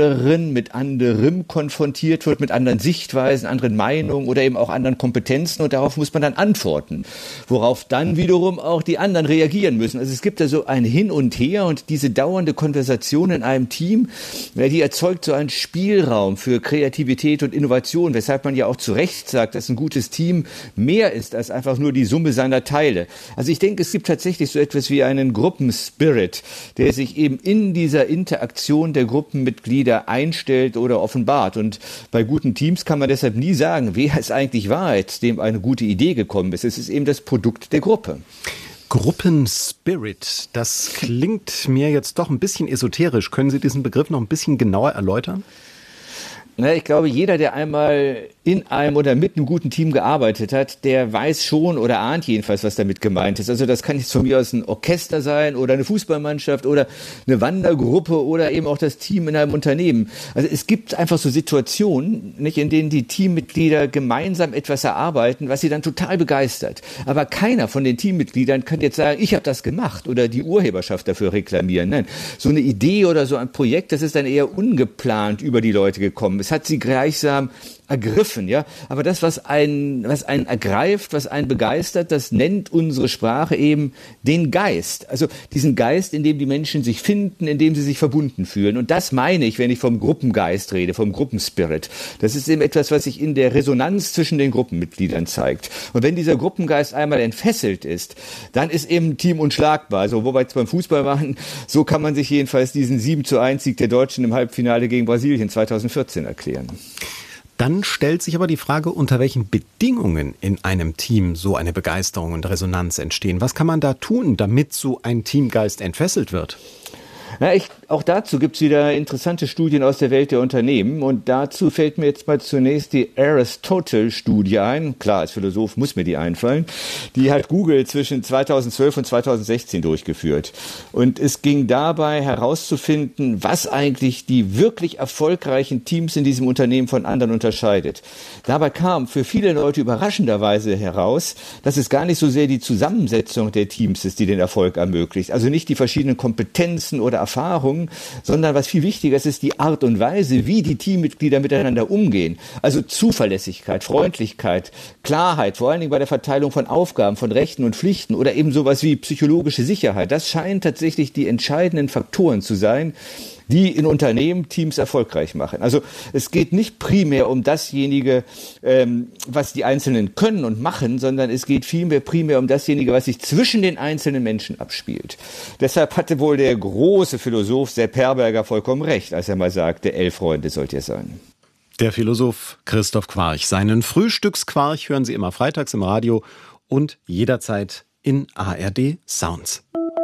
anderem konfrontiert wird, mit anderen Sichtweisen, anderen Meinungen oder eben auch anderen Kompetenzen, und darauf muss man dann antworten, worauf dann wiederum auch die anderen reagieren müssen. Also es gibt da so ein Hin und Her, und diese dauernde Konversation in einem Team, die erzeugt so einen Spielraum für Kreativität und Innovation, weshalb man ja auch zu Recht sagt, dass ein gutes Team mehr ist als einfach nur die Summe seiner Teile. Also ich denke, es gibt tatsächlich so etwas wie einen Gruppenspirit, der sich eben in dieser Interaktion der Gruppenmitglieder einstellt oder offenbart. Und bei guten Teams kann man deshalb nie sagen, wer es eigentlich war, dem eine gute Idee gekommen ist. Es ist eben das Produkt der Gruppe. Gruppenspirit, das klingt mir jetzt doch ein bisschen esoterisch. Können Sie diesen Begriff noch ein bisschen genauer erläutern? Na, ich glaube, jeder, der einmal in einem oder mit einem guten Team gearbeitet hat, der weiß schon oder ahnt jedenfalls, was damit gemeint ist. Also das kann jetzt von mir aus ein Orchester sein oder eine Fußballmannschaft oder eine Wandergruppe oder eben auch das Team in einem Unternehmen. Also es gibt einfach so Situationen, nicht, in denen die Teammitglieder gemeinsam etwas erarbeiten, was sie dann total begeistert. Aber keiner von den Teammitgliedern kann jetzt sagen, ich habe das gemacht oder die Urheberschaft dafür reklamieren. Nein, so eine Idee oder so ein Projekt, das ist dann eher ungeplant über die Leute gekommen. Es hat sie gleichsam ergriffen, ja. Aber das, was einen ergreift, was einen begeistert, das nennt unsere Sprache eben den Geist. Also diesen Geist, in dem die Menschen sich finden, in dem sie sich verbunden fühlen. Und das meine ich, wenn ich vom Gruppengeist rede, vom Gruppenspirit. Das ist eben etwas, was sich in der Resonanz zwischen den Gruppenmitgliedern zeigt. Und wenn dieser Gruppengeist einmal entfesselt ist, dann ist eben ein Team unschlagbar. Also wo wir jetzt beim Fußball waren, so kann man sich jedenfalls diesen 7:1-Sieg der Deutschen im Halbfinale gegen Brasilien 2014 erklären. Dann stellt sich aber die Frage, unter welchen Bedingungen in einem Team so eine Begeisterung und Resonanz entstehen. Was kann man da tun, damit so ein Teamgeist entfesselt wird? Na, auch dazu gibt es wieder interessante Studien aus der Welt der Unternehmen, und dazu fällt mir jetzt mal zunächst die Aristotle-Studie ein. Klar, als Philosoph muss mir die einfallen. Die hat Google zwischen 2012 und 2016 durchgeführt. Und es ging dabei herauszufinden, was eigentlich die wirklich erfolgreichen Teams in diesem Unternehmen von anderen unterscheidet. Dabei kam für viele Leute überraschenderweise heraus, dass es gar nicht so sehr die Zusammensetzung der Teams ist, die den Erfolg ermöglicht. Also nicht die verschiedenen Kompetenzen oder Erfahrungen, sondern was viel wichtiger ist, ist die Art und Weise, wie die Teammitglieder miteinander umgehen. Also Zuverlässigkeit, Freundlichkeit, Klarheit, vor allen Dingen bei der Verteilung von Aufgaben, von Rechten und Pflichten oder eben sowas wie psychologische Sicherheit. Das scheinen tatsächlich die entscheidenden Faktoren zu sein, die in Unternehmen Teams erfolgreich machen. Also es geht nicht primär um dasjenige, was die Einzelnen können und machen, sondern es geht vielmehr primär um dasjenige, was sich zwischen den einzelnen Menschen abspielt. Deshalb hatte wohl der große Philosoph Sepp Herberger vollkommen recht, als er mal sagte, 11 Freunde sollt ihr sein. Der Philosoph Christoph Quarch. Seinen Frühstücksquarch hören Sie immer freitags im Radio und jederzeit in ARD Sounds.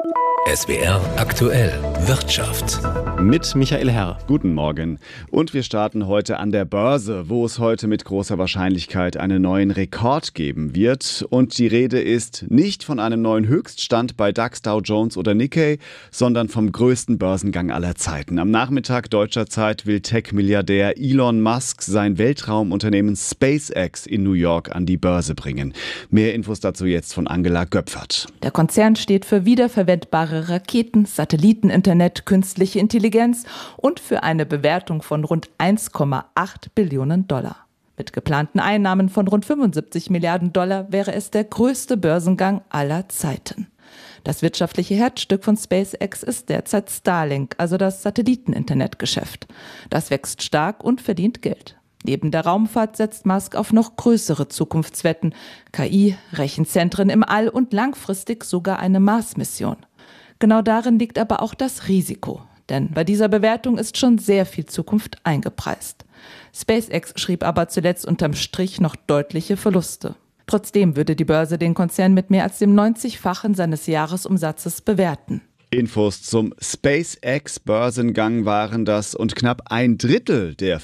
SWR aktuell Wirtschaft. Mit Michael Herr. Guten Morgen. Und wir starten heute an der Börse, wo es heute mit großer Wahrscheinlichkeit einen neuen Rekord geben wird. Und die Rede ist nicht von einem neuen Höchststand bei DAX, Dow Jones oder Nikkei, sondern vom größten Börsengang aller Zeiten. Am Nachmittag deutscher Zeit will Tech-Milliardär Elon Musk sein Weltraumunternehmen SpaceX in New York an die Börse bringen. Mehr Infos dazu jetzt von Angela Göpfert. Der Konzern steht für wiederverwendbare Raketen, Satelliteninternet, künstliche Intelligenz und für eine Bewertung von rund 1,8 Billionen $. Mit geplanten Einnahmen von rund 75 Milliarden $ wäre es der größte Börsengang aller Zeiten. Das wirtschaftliche Herzstück von SpaceX ist derzeit Starlink, also das Satelliteninternetgeschäft. Das wächst stark und verdient Geld. Neben der Raumfahrt setzt Musk auf noch größere Zukunftswetten, KI, Rechenzentren im All und langfristig sogar eine Mars-Mission. Genau darin liegt aber auch das Risiko, denn bei dieser Bewertung ist schon sehr viel Zukunft eingepreist. SpaceX schrieb aber zuletzt unterm Strich noch deutliche Verluste. Trotzdem würde die Börse den Konzern mit mehr als dem 90-fachen seines Jahresumsatzes bewerten. Infos zum SpaceX-Börsengang waren das und knapp ein Drittel der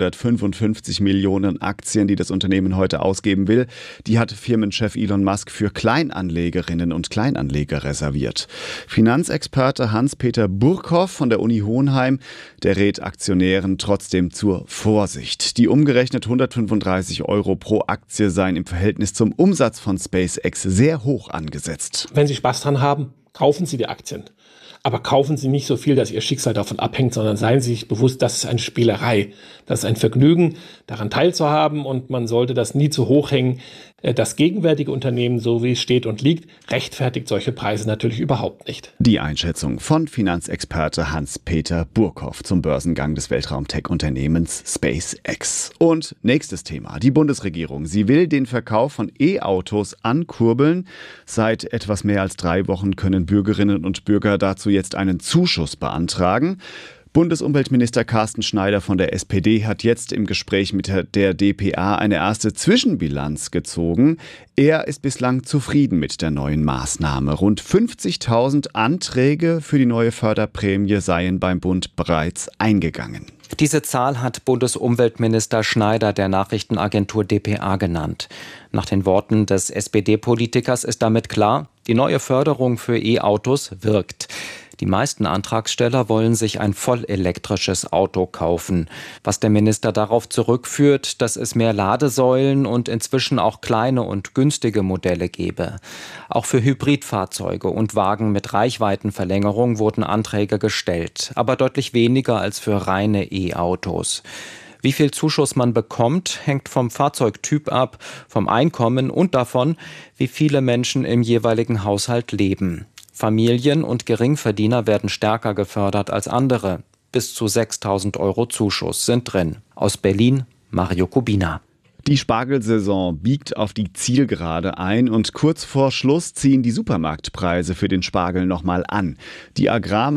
555 Millionen Aktien, die das Unternehmen heute ausgeben will, die hat Firmenchef Elon Musk für Kleinanlegerinnen und Kleinanleger reserviert. Finanzexperte Hans-Peter Burkhoff von der Uni Hohenheim, der rät Aktionären trotzdem zur Vorsicht. Die umgerechnet 135 € pro Aktie seien im Verhältnis zum Umsatz von SpaceX sehr hoch angesetzt. Wenn Sie Spaß dran haben, kaufen Sie die Aktien. Aber kaufen Sie nicht so viel, dass Ihr Schicksal davon abhängt, sondern seien Sie sich bewusst, das ist eine Spielerei. Das ist ein Vergnügen, daran teilzuhaben und man sollte das nie zu hoch hängen. Das gegenwärtige Unternehmen, so wie es steht und liegt, rechtfertigt solche Preise natürlich überhaupt nicht. Die Einschätzung von Finanzexperte Hans-Peter Burkhoff zum Börsengang des Weltraum-Tech-Unternehmens SpaceX. Und nächstes Thema. Die Bundesregierung. Sie will den Verkauf von E-Autos ankurbeln. Seit etwas mehr als 3 Wochen können Bürgerinnen und Bürger dazu jetzt einen Zuschuss beantragen. Bundesumweltminister Carsten Schneider von der SPD hat jetzt im Gespräch mit der dpa eine erste Zwischenbilanz gezogen. Er ist bislang zufrieden mit der neuen Maßnahme. Rund 50.000 Anträge für die neue Förderprämie seien beim Bund bereits eingegangen. Diese Zahl hat Bundesumweltminister Schneider der Nachrichtenagentur dpa genannt. Nach den Worten des SPD-Politikers ist damit klar, die neue Förderung für E-Autos wirkt. Die meisten Antragsteller wollen sich ein vollelektrisches Auto kaufen, was der Minister darauf zurückführt, dass es mehr Ladesäulen und inzwischen auch kleine und günstige Modelle gebe. Auch für Hybridfahrzeuge und Wagen mit Reichweitenverlängerung wurden Anträge gestellt, aber deutlich weniger als für reine E-Autos. Wie viel Zuschuss man bekommt, hängt vom Fahrzeugtyp ab, vom Einkommen und davon, wie viele Menschen im jeweiligen Haushalt leben. Familien und Geringverdiener werden stärker gefördert als andere. Bis zu 6.000 € Zuschuss sind drin. Aus Berlin, Mario Kubina. Die Spargelsaison biegt auf die Zielgerade ein und kurz vor Schluss ziehen die Supermarktpreise für den Spargel nochmal an. Die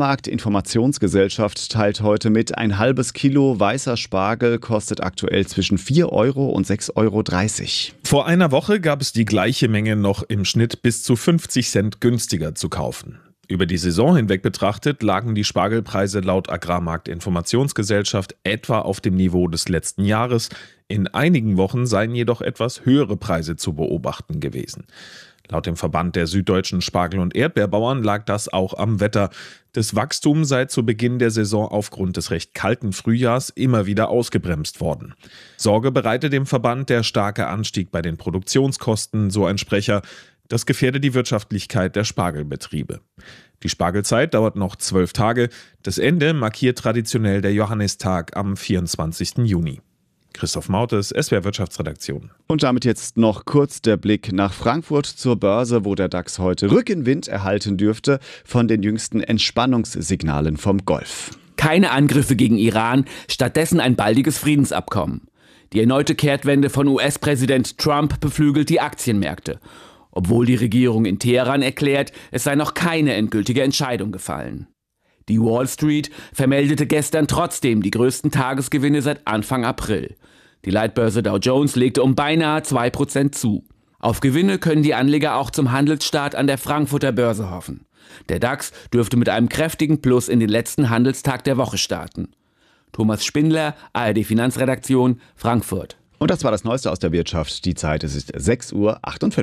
Agrarmarkt-Informationsgesellschaft teilt heute mit, ein halbes Kilo weißer Spargel kostet aktuell zwischen 4 € und 6,30 €. Vor einer Woche gab es die gleiche Menge noch im Schnitt bis zu 50 Cent günstiger zu kaufen. Über die Saison hinweg betrachtet lagen die Spargelpreise laut Agrarmarkt-Informationsgesellschaft etwa auf dem Niveau des letzten Jahres. In einigen Wochen seien jedoch etwas höhere Preise zu beobachten gewesen. Laut dem Verband der süddeutschen Spargel- und Erdbeerbauern lag das auch am Wetter. Das Wachstum sei zu Beginn der Saison aufgrund des recht kalten Frühjahrs immer wieder ausgebremst worden. Sorge bereite dem Verband der starke Anstieg bei den Produktionskosten, so ein Sprecher. Das gefährde die Wirtschaftlichkeit der Spargelbetriebe. Die Spargelzeit dauert noch 12 Tage. Das Ende markiert traditionell der Johannistag am 24. Juni. Christoph Mautes, SWR Wirtschaftsredaktion. Und damit jetzt noch kurz der Blick nach Frankfurt zur Börse, wo der DAX heute Rückenwind erhalten dürfte von den jüngsten Entspannungssignalen vom Golf. Keine Angriffe gegen Iran, stattdessen ein baldiges Friedensabkommen. Die erneute Kehrtwende von US-Präsident Trump beflügelt die Aktienmärkte. Obwohl die Regierung in Teheran erklärt, es sei noch keine endgültige Entscheidung gefallen. Die Wall Street vermeldete gestern trotzdem die größten Tagesgewinne seit Anfang April. Die Leitbörse Dow Jones legte um beinahe 2% zu. Auf Gewinne können die Anleger auch zum Handelsstart an der Frankfurter Börse hoffen. Der DAX dürfte mit einem kräftigen Plus in den letzten Handelstag der Woche starten. Thomas Spindler, ARD Finanzredaktion, Frankfurt. Und das war das Neueste aus der Wirtschaft. Die Zeit, es ist 6:58 Uhr.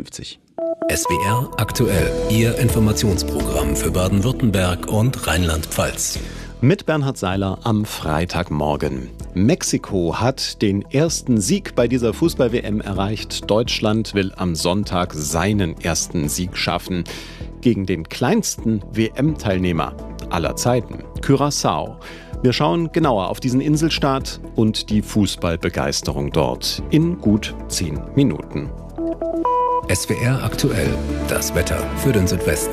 SWR aktuell, Ihr Informationsprogramm für Baden-Württemberg und Rheinland-Pfalz. Mit Bernhard Seiler am Freitagmorgen. Mexiko hat den ersten Sieg bei dieser Fußball-WM erreicht. Deutschland will am Sonntag seinen ersten Sieg schaffen gegen den kleinsten WM-Teilnehmer aller Zeiten, Curaçao. Wir schauen genauer auf diesen Inselstaat und die Fußballbegeisterung dort in gut 10 Minuten. SWR aktuell, das Wetter für den Südwesten.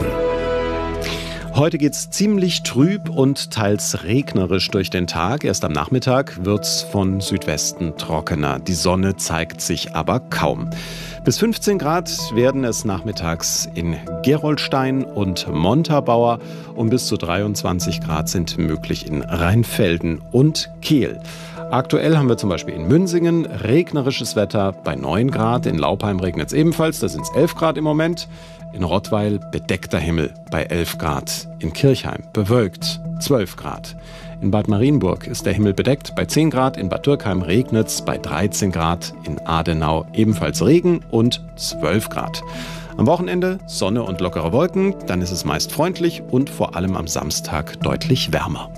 Heute geht's ziemlich trüb und teils regnerisch durch den Tag. Erst am Nachmittag wird's von Südwesten trockener. Die Sonne zeigt sich aber kaum. Bis 15 Grad werden es nachmittags in Gerolstein und Montabaur und bis zu 23 Grad sind möglich in Rheinfelden und Kehl. Aktuell haben wir zum Beispiel in Münsingen regnerisches Wetter bei 9 Grad. In Laupheim regnet es ebenfalls, da sind es 11 Grad im Moment. In Rottweil bedeckter Himmel bei 11 Grad. In Kirchheim bewölkt 12 Grad. In Bad Marienburg ist der Himmel bedeckt bei 10 Grad. In Bad Dürkheim regnet es bei 13 Grad. In Adenau ebenfalls Regen und 12 Grad. Am Wochenende Sonne und lockere Wolken, dann ist es meist freundlich und vor allem am Samstag deutlich wärmer.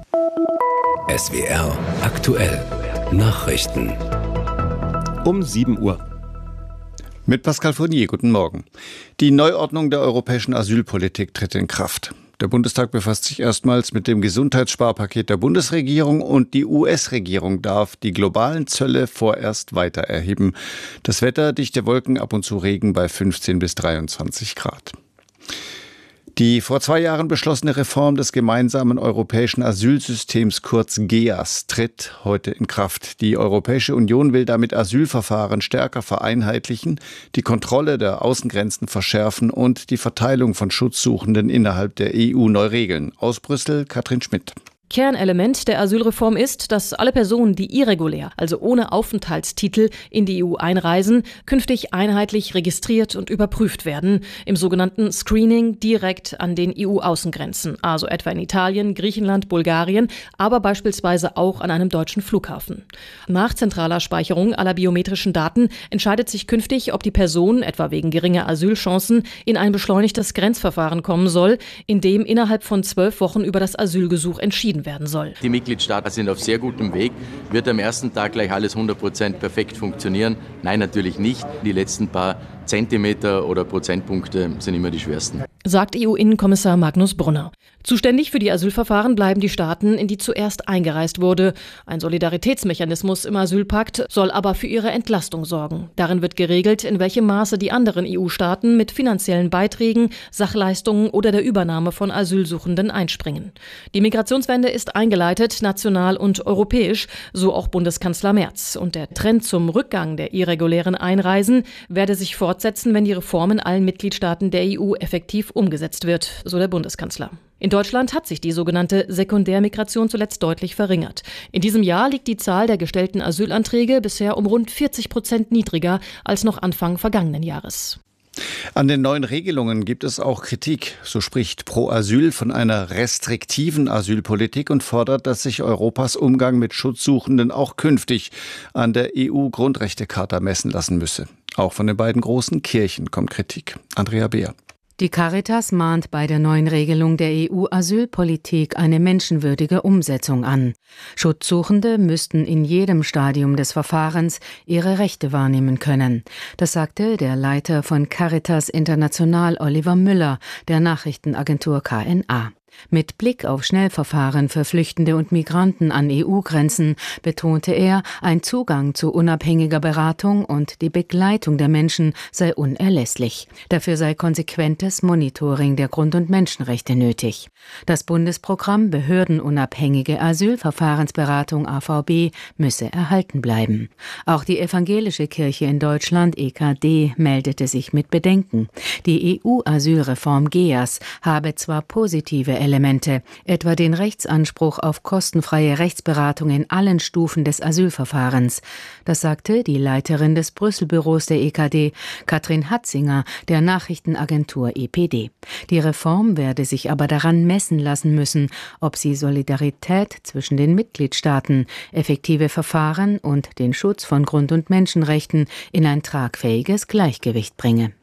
SWR aktuell Nachrichten. Um 7 Uhr. Mit Pascal Fournier, guten Morgen. Die Neuordnung der europäischen Asylpolitik tritt in Kraft. Der Bundestag befasst sich erstmals mit dem Gesundheitssparpaket der Bundesregierung und die US-Regierung darf die globalen Zölle vorerst weiter erheben. Das Wetter, dichte Wolken, ab und zu Regen bei 15 bis 23 Grad. Die vor 2 Jahren beschlossene Reform des gemeinsamen europäischen Asylsystems, kurz GEAS, tritt heute in Kraft. Die Europäische Union will damit Asylverfahren stärker vereinheitlichen, die Kontrolle der Außengrenzen verschärfen und die Verteilung von Schutzsuchenden innerhalb der EU neu regeln. Aus Brüssel, Katrin Schmidt. Kernelement der Asylreform ist, dass alle Personen, die irregulär, also ohne Aufenthaltstitel, in die EU einreisen, künftig einheitlich registriert und überprüft werden, im sogenannten Screening direkt an den EU-Außengrenzen, also etwa in Italien, Griechenland, Bulgarien, aber beispielsweise auch an einem deutschen Flughafen. Nach zentraler Speicherung aller biometrischen Daten entscheidet sich künftig, ob die Person, etwa wegen geringer Asylchancen, in ein beschleunigtes Grenzverfahren kommen soll, in dem innerhalb von 12 Wochen über das Asylgesuch entschieden werden soll. Die Mitgliedstaaten sind auf sehr gutem Weg. Wird am ersten Tag gleich alles 100% perfekt funktionieren? Nein, natürlich nicht. Die letzten paar Zentimeter oder Prozentpunkte sind immer die schwersten. Sagt EU-Innenkommissar Magnus Brunner. Zuständig für die Asylverfahren bleiben die Staaten, in die zuerst eingereist wurde. Ein Solidaritätsmechanismus im Asylpakt soll aber für ihre Entlastung sorgen. Darin wird geregelt, in welchem Maße die anderen EU-Staaten mit finanziellen Beiträgen, Sachleistungen oder der Übernahme von Asylsuchenden einspringen. Die Migrationswende ist eingeleitet, national und europäisch, so auch Bundeskanzler Merz. Und der Trend zum Rückgang der irregulären Einreisen werde sich fortsetzen, wenn die Reform in allen Mitgliedstaaten der EU effektiv umgesetzt wird, so der Bundeskanzler. In Deutschland hat sich die sogenannte Sekundärmigration zuletzt deutlich verringert. In diesem Jahr liegt die Zahl der gestellten Asylanträge bisher um rund 40% niedriger als noch Anfang vergangenen Jahres. An den neuen Regelungen gibt es auch Kritik. So spricht Pro Asyl von einer restriktiven Asylpolitik und fordert, dass sich Europas Umgang mit Schutzsuchenden auch künftig an der EU-Grundrechtecharta messen lassen müsse. Auch von den beiden großen Kirchen kommt Kritik. Andrea Beer. Die Caritas mahnt bei der neuen Regelung der EU-Asylpolitik eine menschenwürdige Umsetzung an. Schutzsuchende müssten in jedem Stadium des Verfahrens ihre Rechte wahrnehmen können. Das sagte der Leiter von Caritas International Oliver Müller der Nachrichtenagentur KNA. Mit Blick auf Schnellverfahren für Flüchtende und Migranten an EU-Grenzen betonte er, ein Zugang zu unabhängiger Beratung und die Begleitung der Menschen sei unerlässlich. Dafür sei konsequentes Monitoring der Grund- und Menschenrechte nötig. Das Bundesprogramm Behördenunabhängige Asylverfahrensberatung AVB müsse erhalten bleiben. Auch die evangelische Kirche in Deutschland, EKD, meldete sich mit Bedenken. Die EU-Asylreform GEAS habe zwar positive Elemente, etwa den Rechtsanspruch auf kostenfreie Rechtsberatung in allen Stufen des Asylverfahrens. Das sagte die Leiterin des Brüsselbüros der EKD, Katrin Hatzinger, der Nachrichtenagentur EPD. Die Reform werde sich aber daran messen lassen müssen, ob sie Solidarität zwischen den Mitgliedstaaten, effektive Verfahren und den Schutz von Grund- und Menschenrechten in ein tragfähiges Gleichgewicht bringe.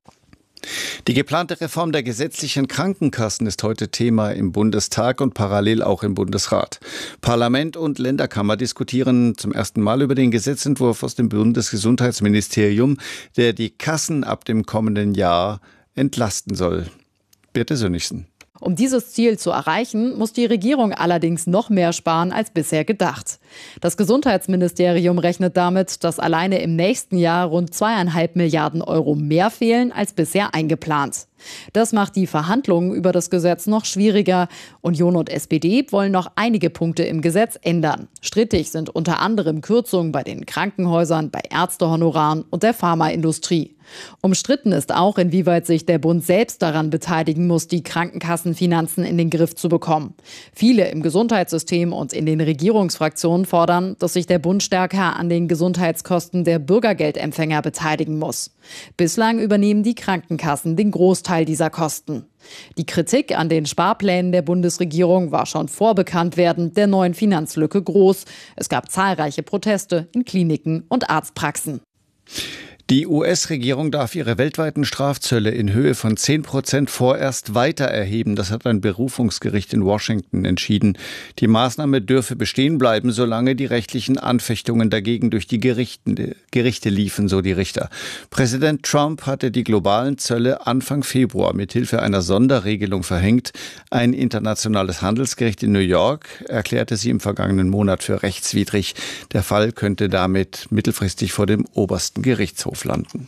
Die geplante Reform der gesetzlichen Krankenkassen ist heute Thema im Bundestag und parallel auch im Bundesrat. Parlament und Länderkammer diskutieren zum ersten Mal über den Gesetzentwurf aus dem Bundesgesundheitsministerium, der die Kassen ab dem kommenden Jahr entlasten soll. Birte Sönnigsen. Um dieses Ziel zu erreichen, muss die Regierung allerdings noch mehr sparen als bisher gedacht. Das Gesundheitsministerium rechnet damit, dass alleine im nächsten Jahr rund 2,5 Milliarden Euro mehr fehlen als bisher eingeplant. Das macht die Verhandlungen über das Gesetz noch schwieriger. Union und SPD wollen noch einige Punkte im Gesetz ändern. Strittig sind unter anderem Kürzungen bei den Krankenhäusern, bei Ärztehonoraren und der Pharmaindustrie. Umstritten ist auch, inwieweit sich der Bund selbst daran beteiligen muss, die Krankenkassenfinanzen in den Griff zu bekommen. Viele im Gesundheitssystem und in den Regierungsfraktionen fordern, dass sich der Bund stärker an den Gesundheitskosten der Bürgergeldempfänger beteiligen muss. Bislang übernehmen die Krankenkassen den Großteil dieser Kosten. Die Kritik an den Sparplänen der Bundesregierung war schon vor Bekanntwerden der neuen Finanzlücke groß. Es gab zahlreiche Proteste in Kliniken und Arztpraxen. Die US-Regierung darf ihre weltweiten Strafzölle in Höhe von 10% vorerst weiter erheben. Das hat ein Berufungsgericht in Washington entschieden. Die Maßnahme dürfe bestehen bleiben, solange die rechtlichen Anfechtungen dagegen durch die Gerichte liefen, so die Richter. Präsident Trump hatte die globalen Zölle Anfang Februar mithilfe einer Sonderregelung verhängt. Ein internationales Handelsgericht in New York erklärte sie im vergangenen Monat für rechtswidrig. Der Fall könnte damit mittelfristig vor dem obersten Gerichtshof landen.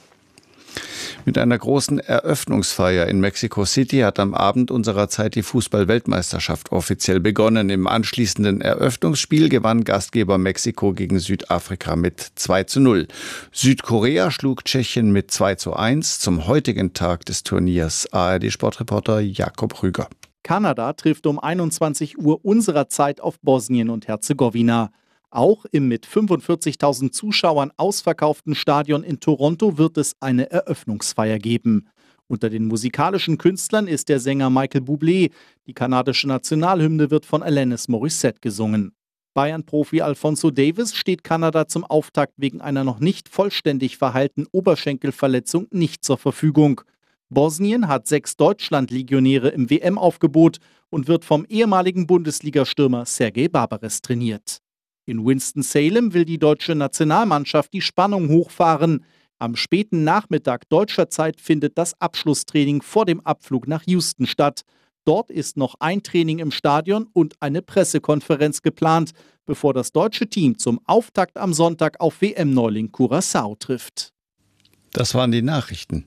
Mit einer großen Eröffnungsfeier in Mexico City hat am Abend unserer Zeit die Fußball-Weltmeisterschaft offiziell begonnen. Im anschließenden Eröffnungsspiel gewann Gastgeber Mexiko gegen Südafrika mit 2:0. Südkorea schlug Tschechien mit 2:1 zum heutigen Tag des Turniers. ARD-Sportreporter Jakob Rüger. Kanada trifft um 21 Uhr unserer Zeit auf Bosnien und Herzegowina. Auch im mit 45.000 Zuschauern ausverkauften Stadion in Toronto wird es eine Eröffnungsfeier geben. Unter den musikalischen Künstlern ist der Sänger Michael Bublé. Die kanadische Nationalhymne wird von Alanis Morissette gesungen. Bayern-Profi Alphonso Davies steht Kanada zum Auftakt wegen einer noch nicht vollständig verheilten Oberschenkelverletzung nicht zur Verfügung. Bosnien hat 6 Deutschland-Legionäre im WM-Aufgebot und wird vom ehemaligen Bundesliga-Stürmer Sergej Barbares trainiert. In Winston-Salem will die deutsche Nationalmannschaft die Spannung hochfahren. Am späten Nachmittag deutscher Zeit findet das Abschlusstraining vor dem Abflug nach Houston statt. Dort ist noch ein Training im Stadion und eine Pressekonferenz geplant, bevor das deutsche Team zum Auftakt am Sonntag auf WM-Neuling Curaçao trifft. Das waren die Nachrichten.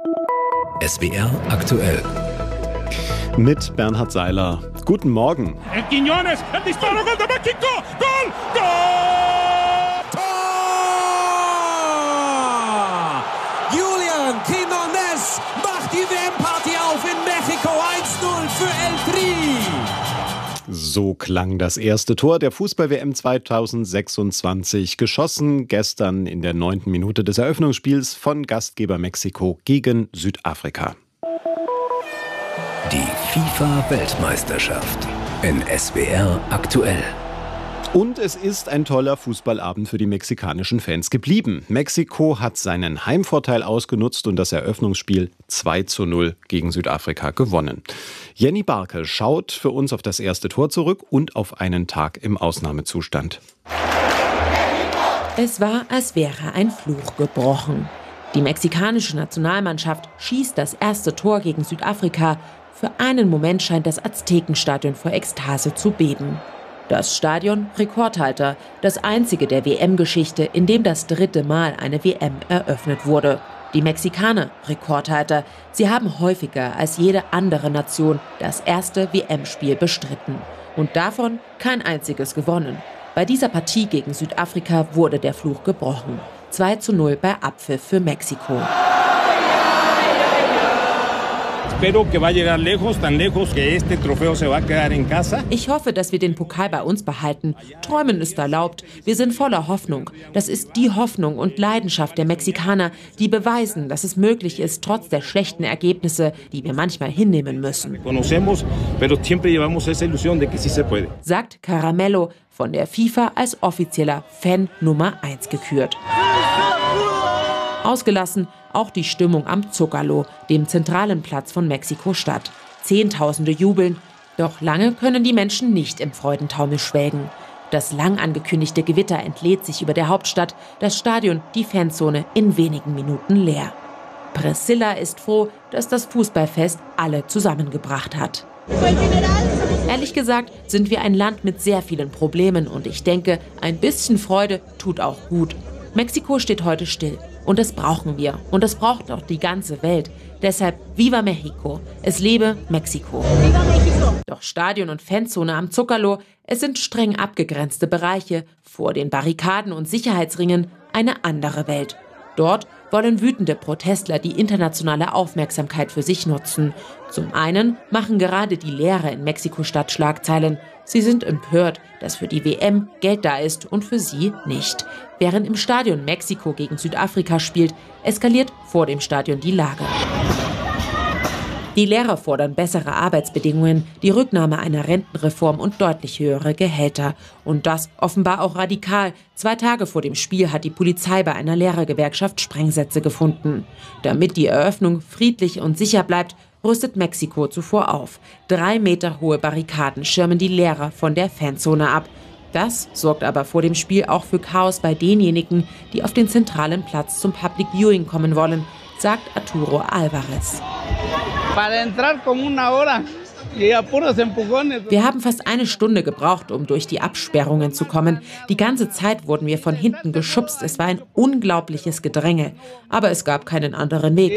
SWR aktuell. Mit Bernhard Seiler. Guten Morgen. Quiñones, el disparo, gol de México, gol, gol! Tor! Julian Quiñones macht die WM-Party auf in Mexiko, 1:0 für El Tri. So klang das erste Tor der Fußball-WM 2026, geschossen gestern in der 9. Minute des Eröffnungsspiels von Gastgeber Mexiko gegen Südafrika. Die FIFA-Weltmeisterschaft in SWR aktuell. Und es ist ein toller Fußballabend für die mexikanischen Fans geblieben. Mexiko hat seinen Heimvorteil ausgenutzt und das Eröffnungsspiel 2:0 gegen Südafrika gewonnen. Jenny Barke schaut für uns auf das erste Tor zurück und auf einen Tag im Ausnahmezustand. Es war, als wäre ein Fluch gebrochen. Die mexikanische Nationalmannschaft schießt das erste Tor gegen Südafrika. Für einen Moment scheint das Aztekenstadion vor Ekstase zu beben. Das Stadion Rekordhalter, das einzige der WM-Geschichte, in dem das 3. Mal eine WM eröffnet wurde. Die Mexikaner Rekordhalter, sie haben häufiger als jede andere Nation das erste WM-Spiel bestritten. Und davon kein einziges gewonnen. Bei dieser Partie gegen Südafrika wurde der Fluch gebrochen. 2:0 bei Abpfiff für Mexiko. Ich hoffe, dass wir den Pokal bei uns behalten. Träumen ist erlaubt. Wir sind voller Hoffnung. Das ist die Hoffnung und Leidenschaft der Mexikaner, die beweisen, dass es möglich ist, trotz der schlechten Ergebnisse, die wir manchmal hinnehmen müssen. Sagt Caramelo, von der FIFA als offizieller Fan Nummer 1 gekürt. Ausgelassen auch die Stimmung am Zócalo, dem zentralen Platz von Mexiko-Stadt. Zehntausende jubeln, doch lange können die Menschen nicht im Freudentaumel schwelgen. Das lang angekündigte Gewitter entlädt sich über der Hauptstadt, das Stadion, die Fanzone in wenigen Minuten leer. Priscilla ist froh, dass das Fußballfest alle zusammengebracht hat. Ehrlich gesagt sind wir ein Land mit sehr vielen Problemen und ich denke, ein bisschen Freude tut auch gut. Mexiko steht heute still. Und das brauchen wir. Und das braucht auch die ganze Welt. Deshalb Viva Mexico. Es lebe Mexiko. Viva Mexico. Doch Stadion und Fanzone am Zócalo, es sind streng abgegrenzte Bereiche. Vor den Barrikaden und Sicherheitsringen eine andere Welt. Dort wollen wütende Protestler die internationale Aufmerksamkeit für sich nutzen. Zum einen machen gerade die Lehrer in Mexiko-Stadt Schlagzeilen. Sie sind empört, dass für die WM Geld da ist und für sie nicht. Während im Stadion Mexiko gegen Südafrika spielt, eskaliert vor dem Stadion die Lage. Die Lehrer fordern bessere Arbeitsbedingungen, die Rücknahme einer Rentenreform und deutlich höhere Gehälter. Und das offenbar auch radikal. 2 Tage vor dem Spiel hat die Polizei bei einer Lehrergewerkschaft Sprengsätze gefunden. Damit die Eröffnung friedlich und sicher bleibt, rüstet Mexiko zuvor auf. 3 Meter hohe Barrikaden schirmen die Lehrer von der Fanzone ab. Das sorgt aber vor dem Spiel auch für Chaos bei denjenigen, die auf den zentralen Platz zum Public Viewing kommen wollen, sagt Arturo Alvarez. Wir haben fast 1 Stunde gebraucht, um durch die Absperrungen zu kommen. Die ganze Zeit wurden wir von hinten geschubst. Es war ein unglaubliches Gedränge. Aber es gab keinen anderen Weg.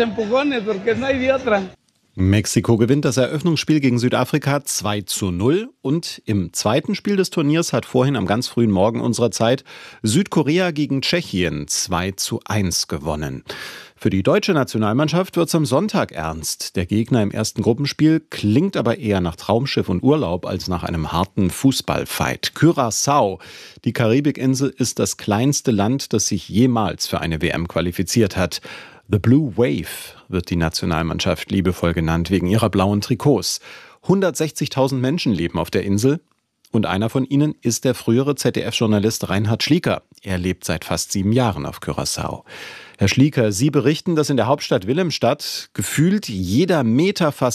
Mexiko gewinnt das Eröffnungsspiel gegen Südafrika 2:0 und im zweiten Spiel des Turniers hat vorhin am ganz frühen Morgen unserer Zeit Südkorea gegen Tschechien 2:1 gewonnen. Für die deutsche Nationalmannschaft wird es am Sonntag ernst. Der Gegner im ersten Gruppenspiel klingt aber eher nach Traumschiff und Urlaub als nach einem harten Fußballfight. Curaçao, die Karibikinsel, ist das kleinste Land, das sich jemals für eine WM qualifiziert hat. The Blue Wave wird die Nationalmannschaft liebevoll genannt wegen ihrer blauen Trikots. 160.000 Menschen leben auf der Insel und einer von ihnen ist der frühere ZDF-Journalist Reinhard Schlieker. Er lebt seit fast 7 Jahren auf Curaçao. Herr Schlieker, Sie berichten, dass in der Hauptstadt Wilhelmstadt gefühlt jeder Meter fast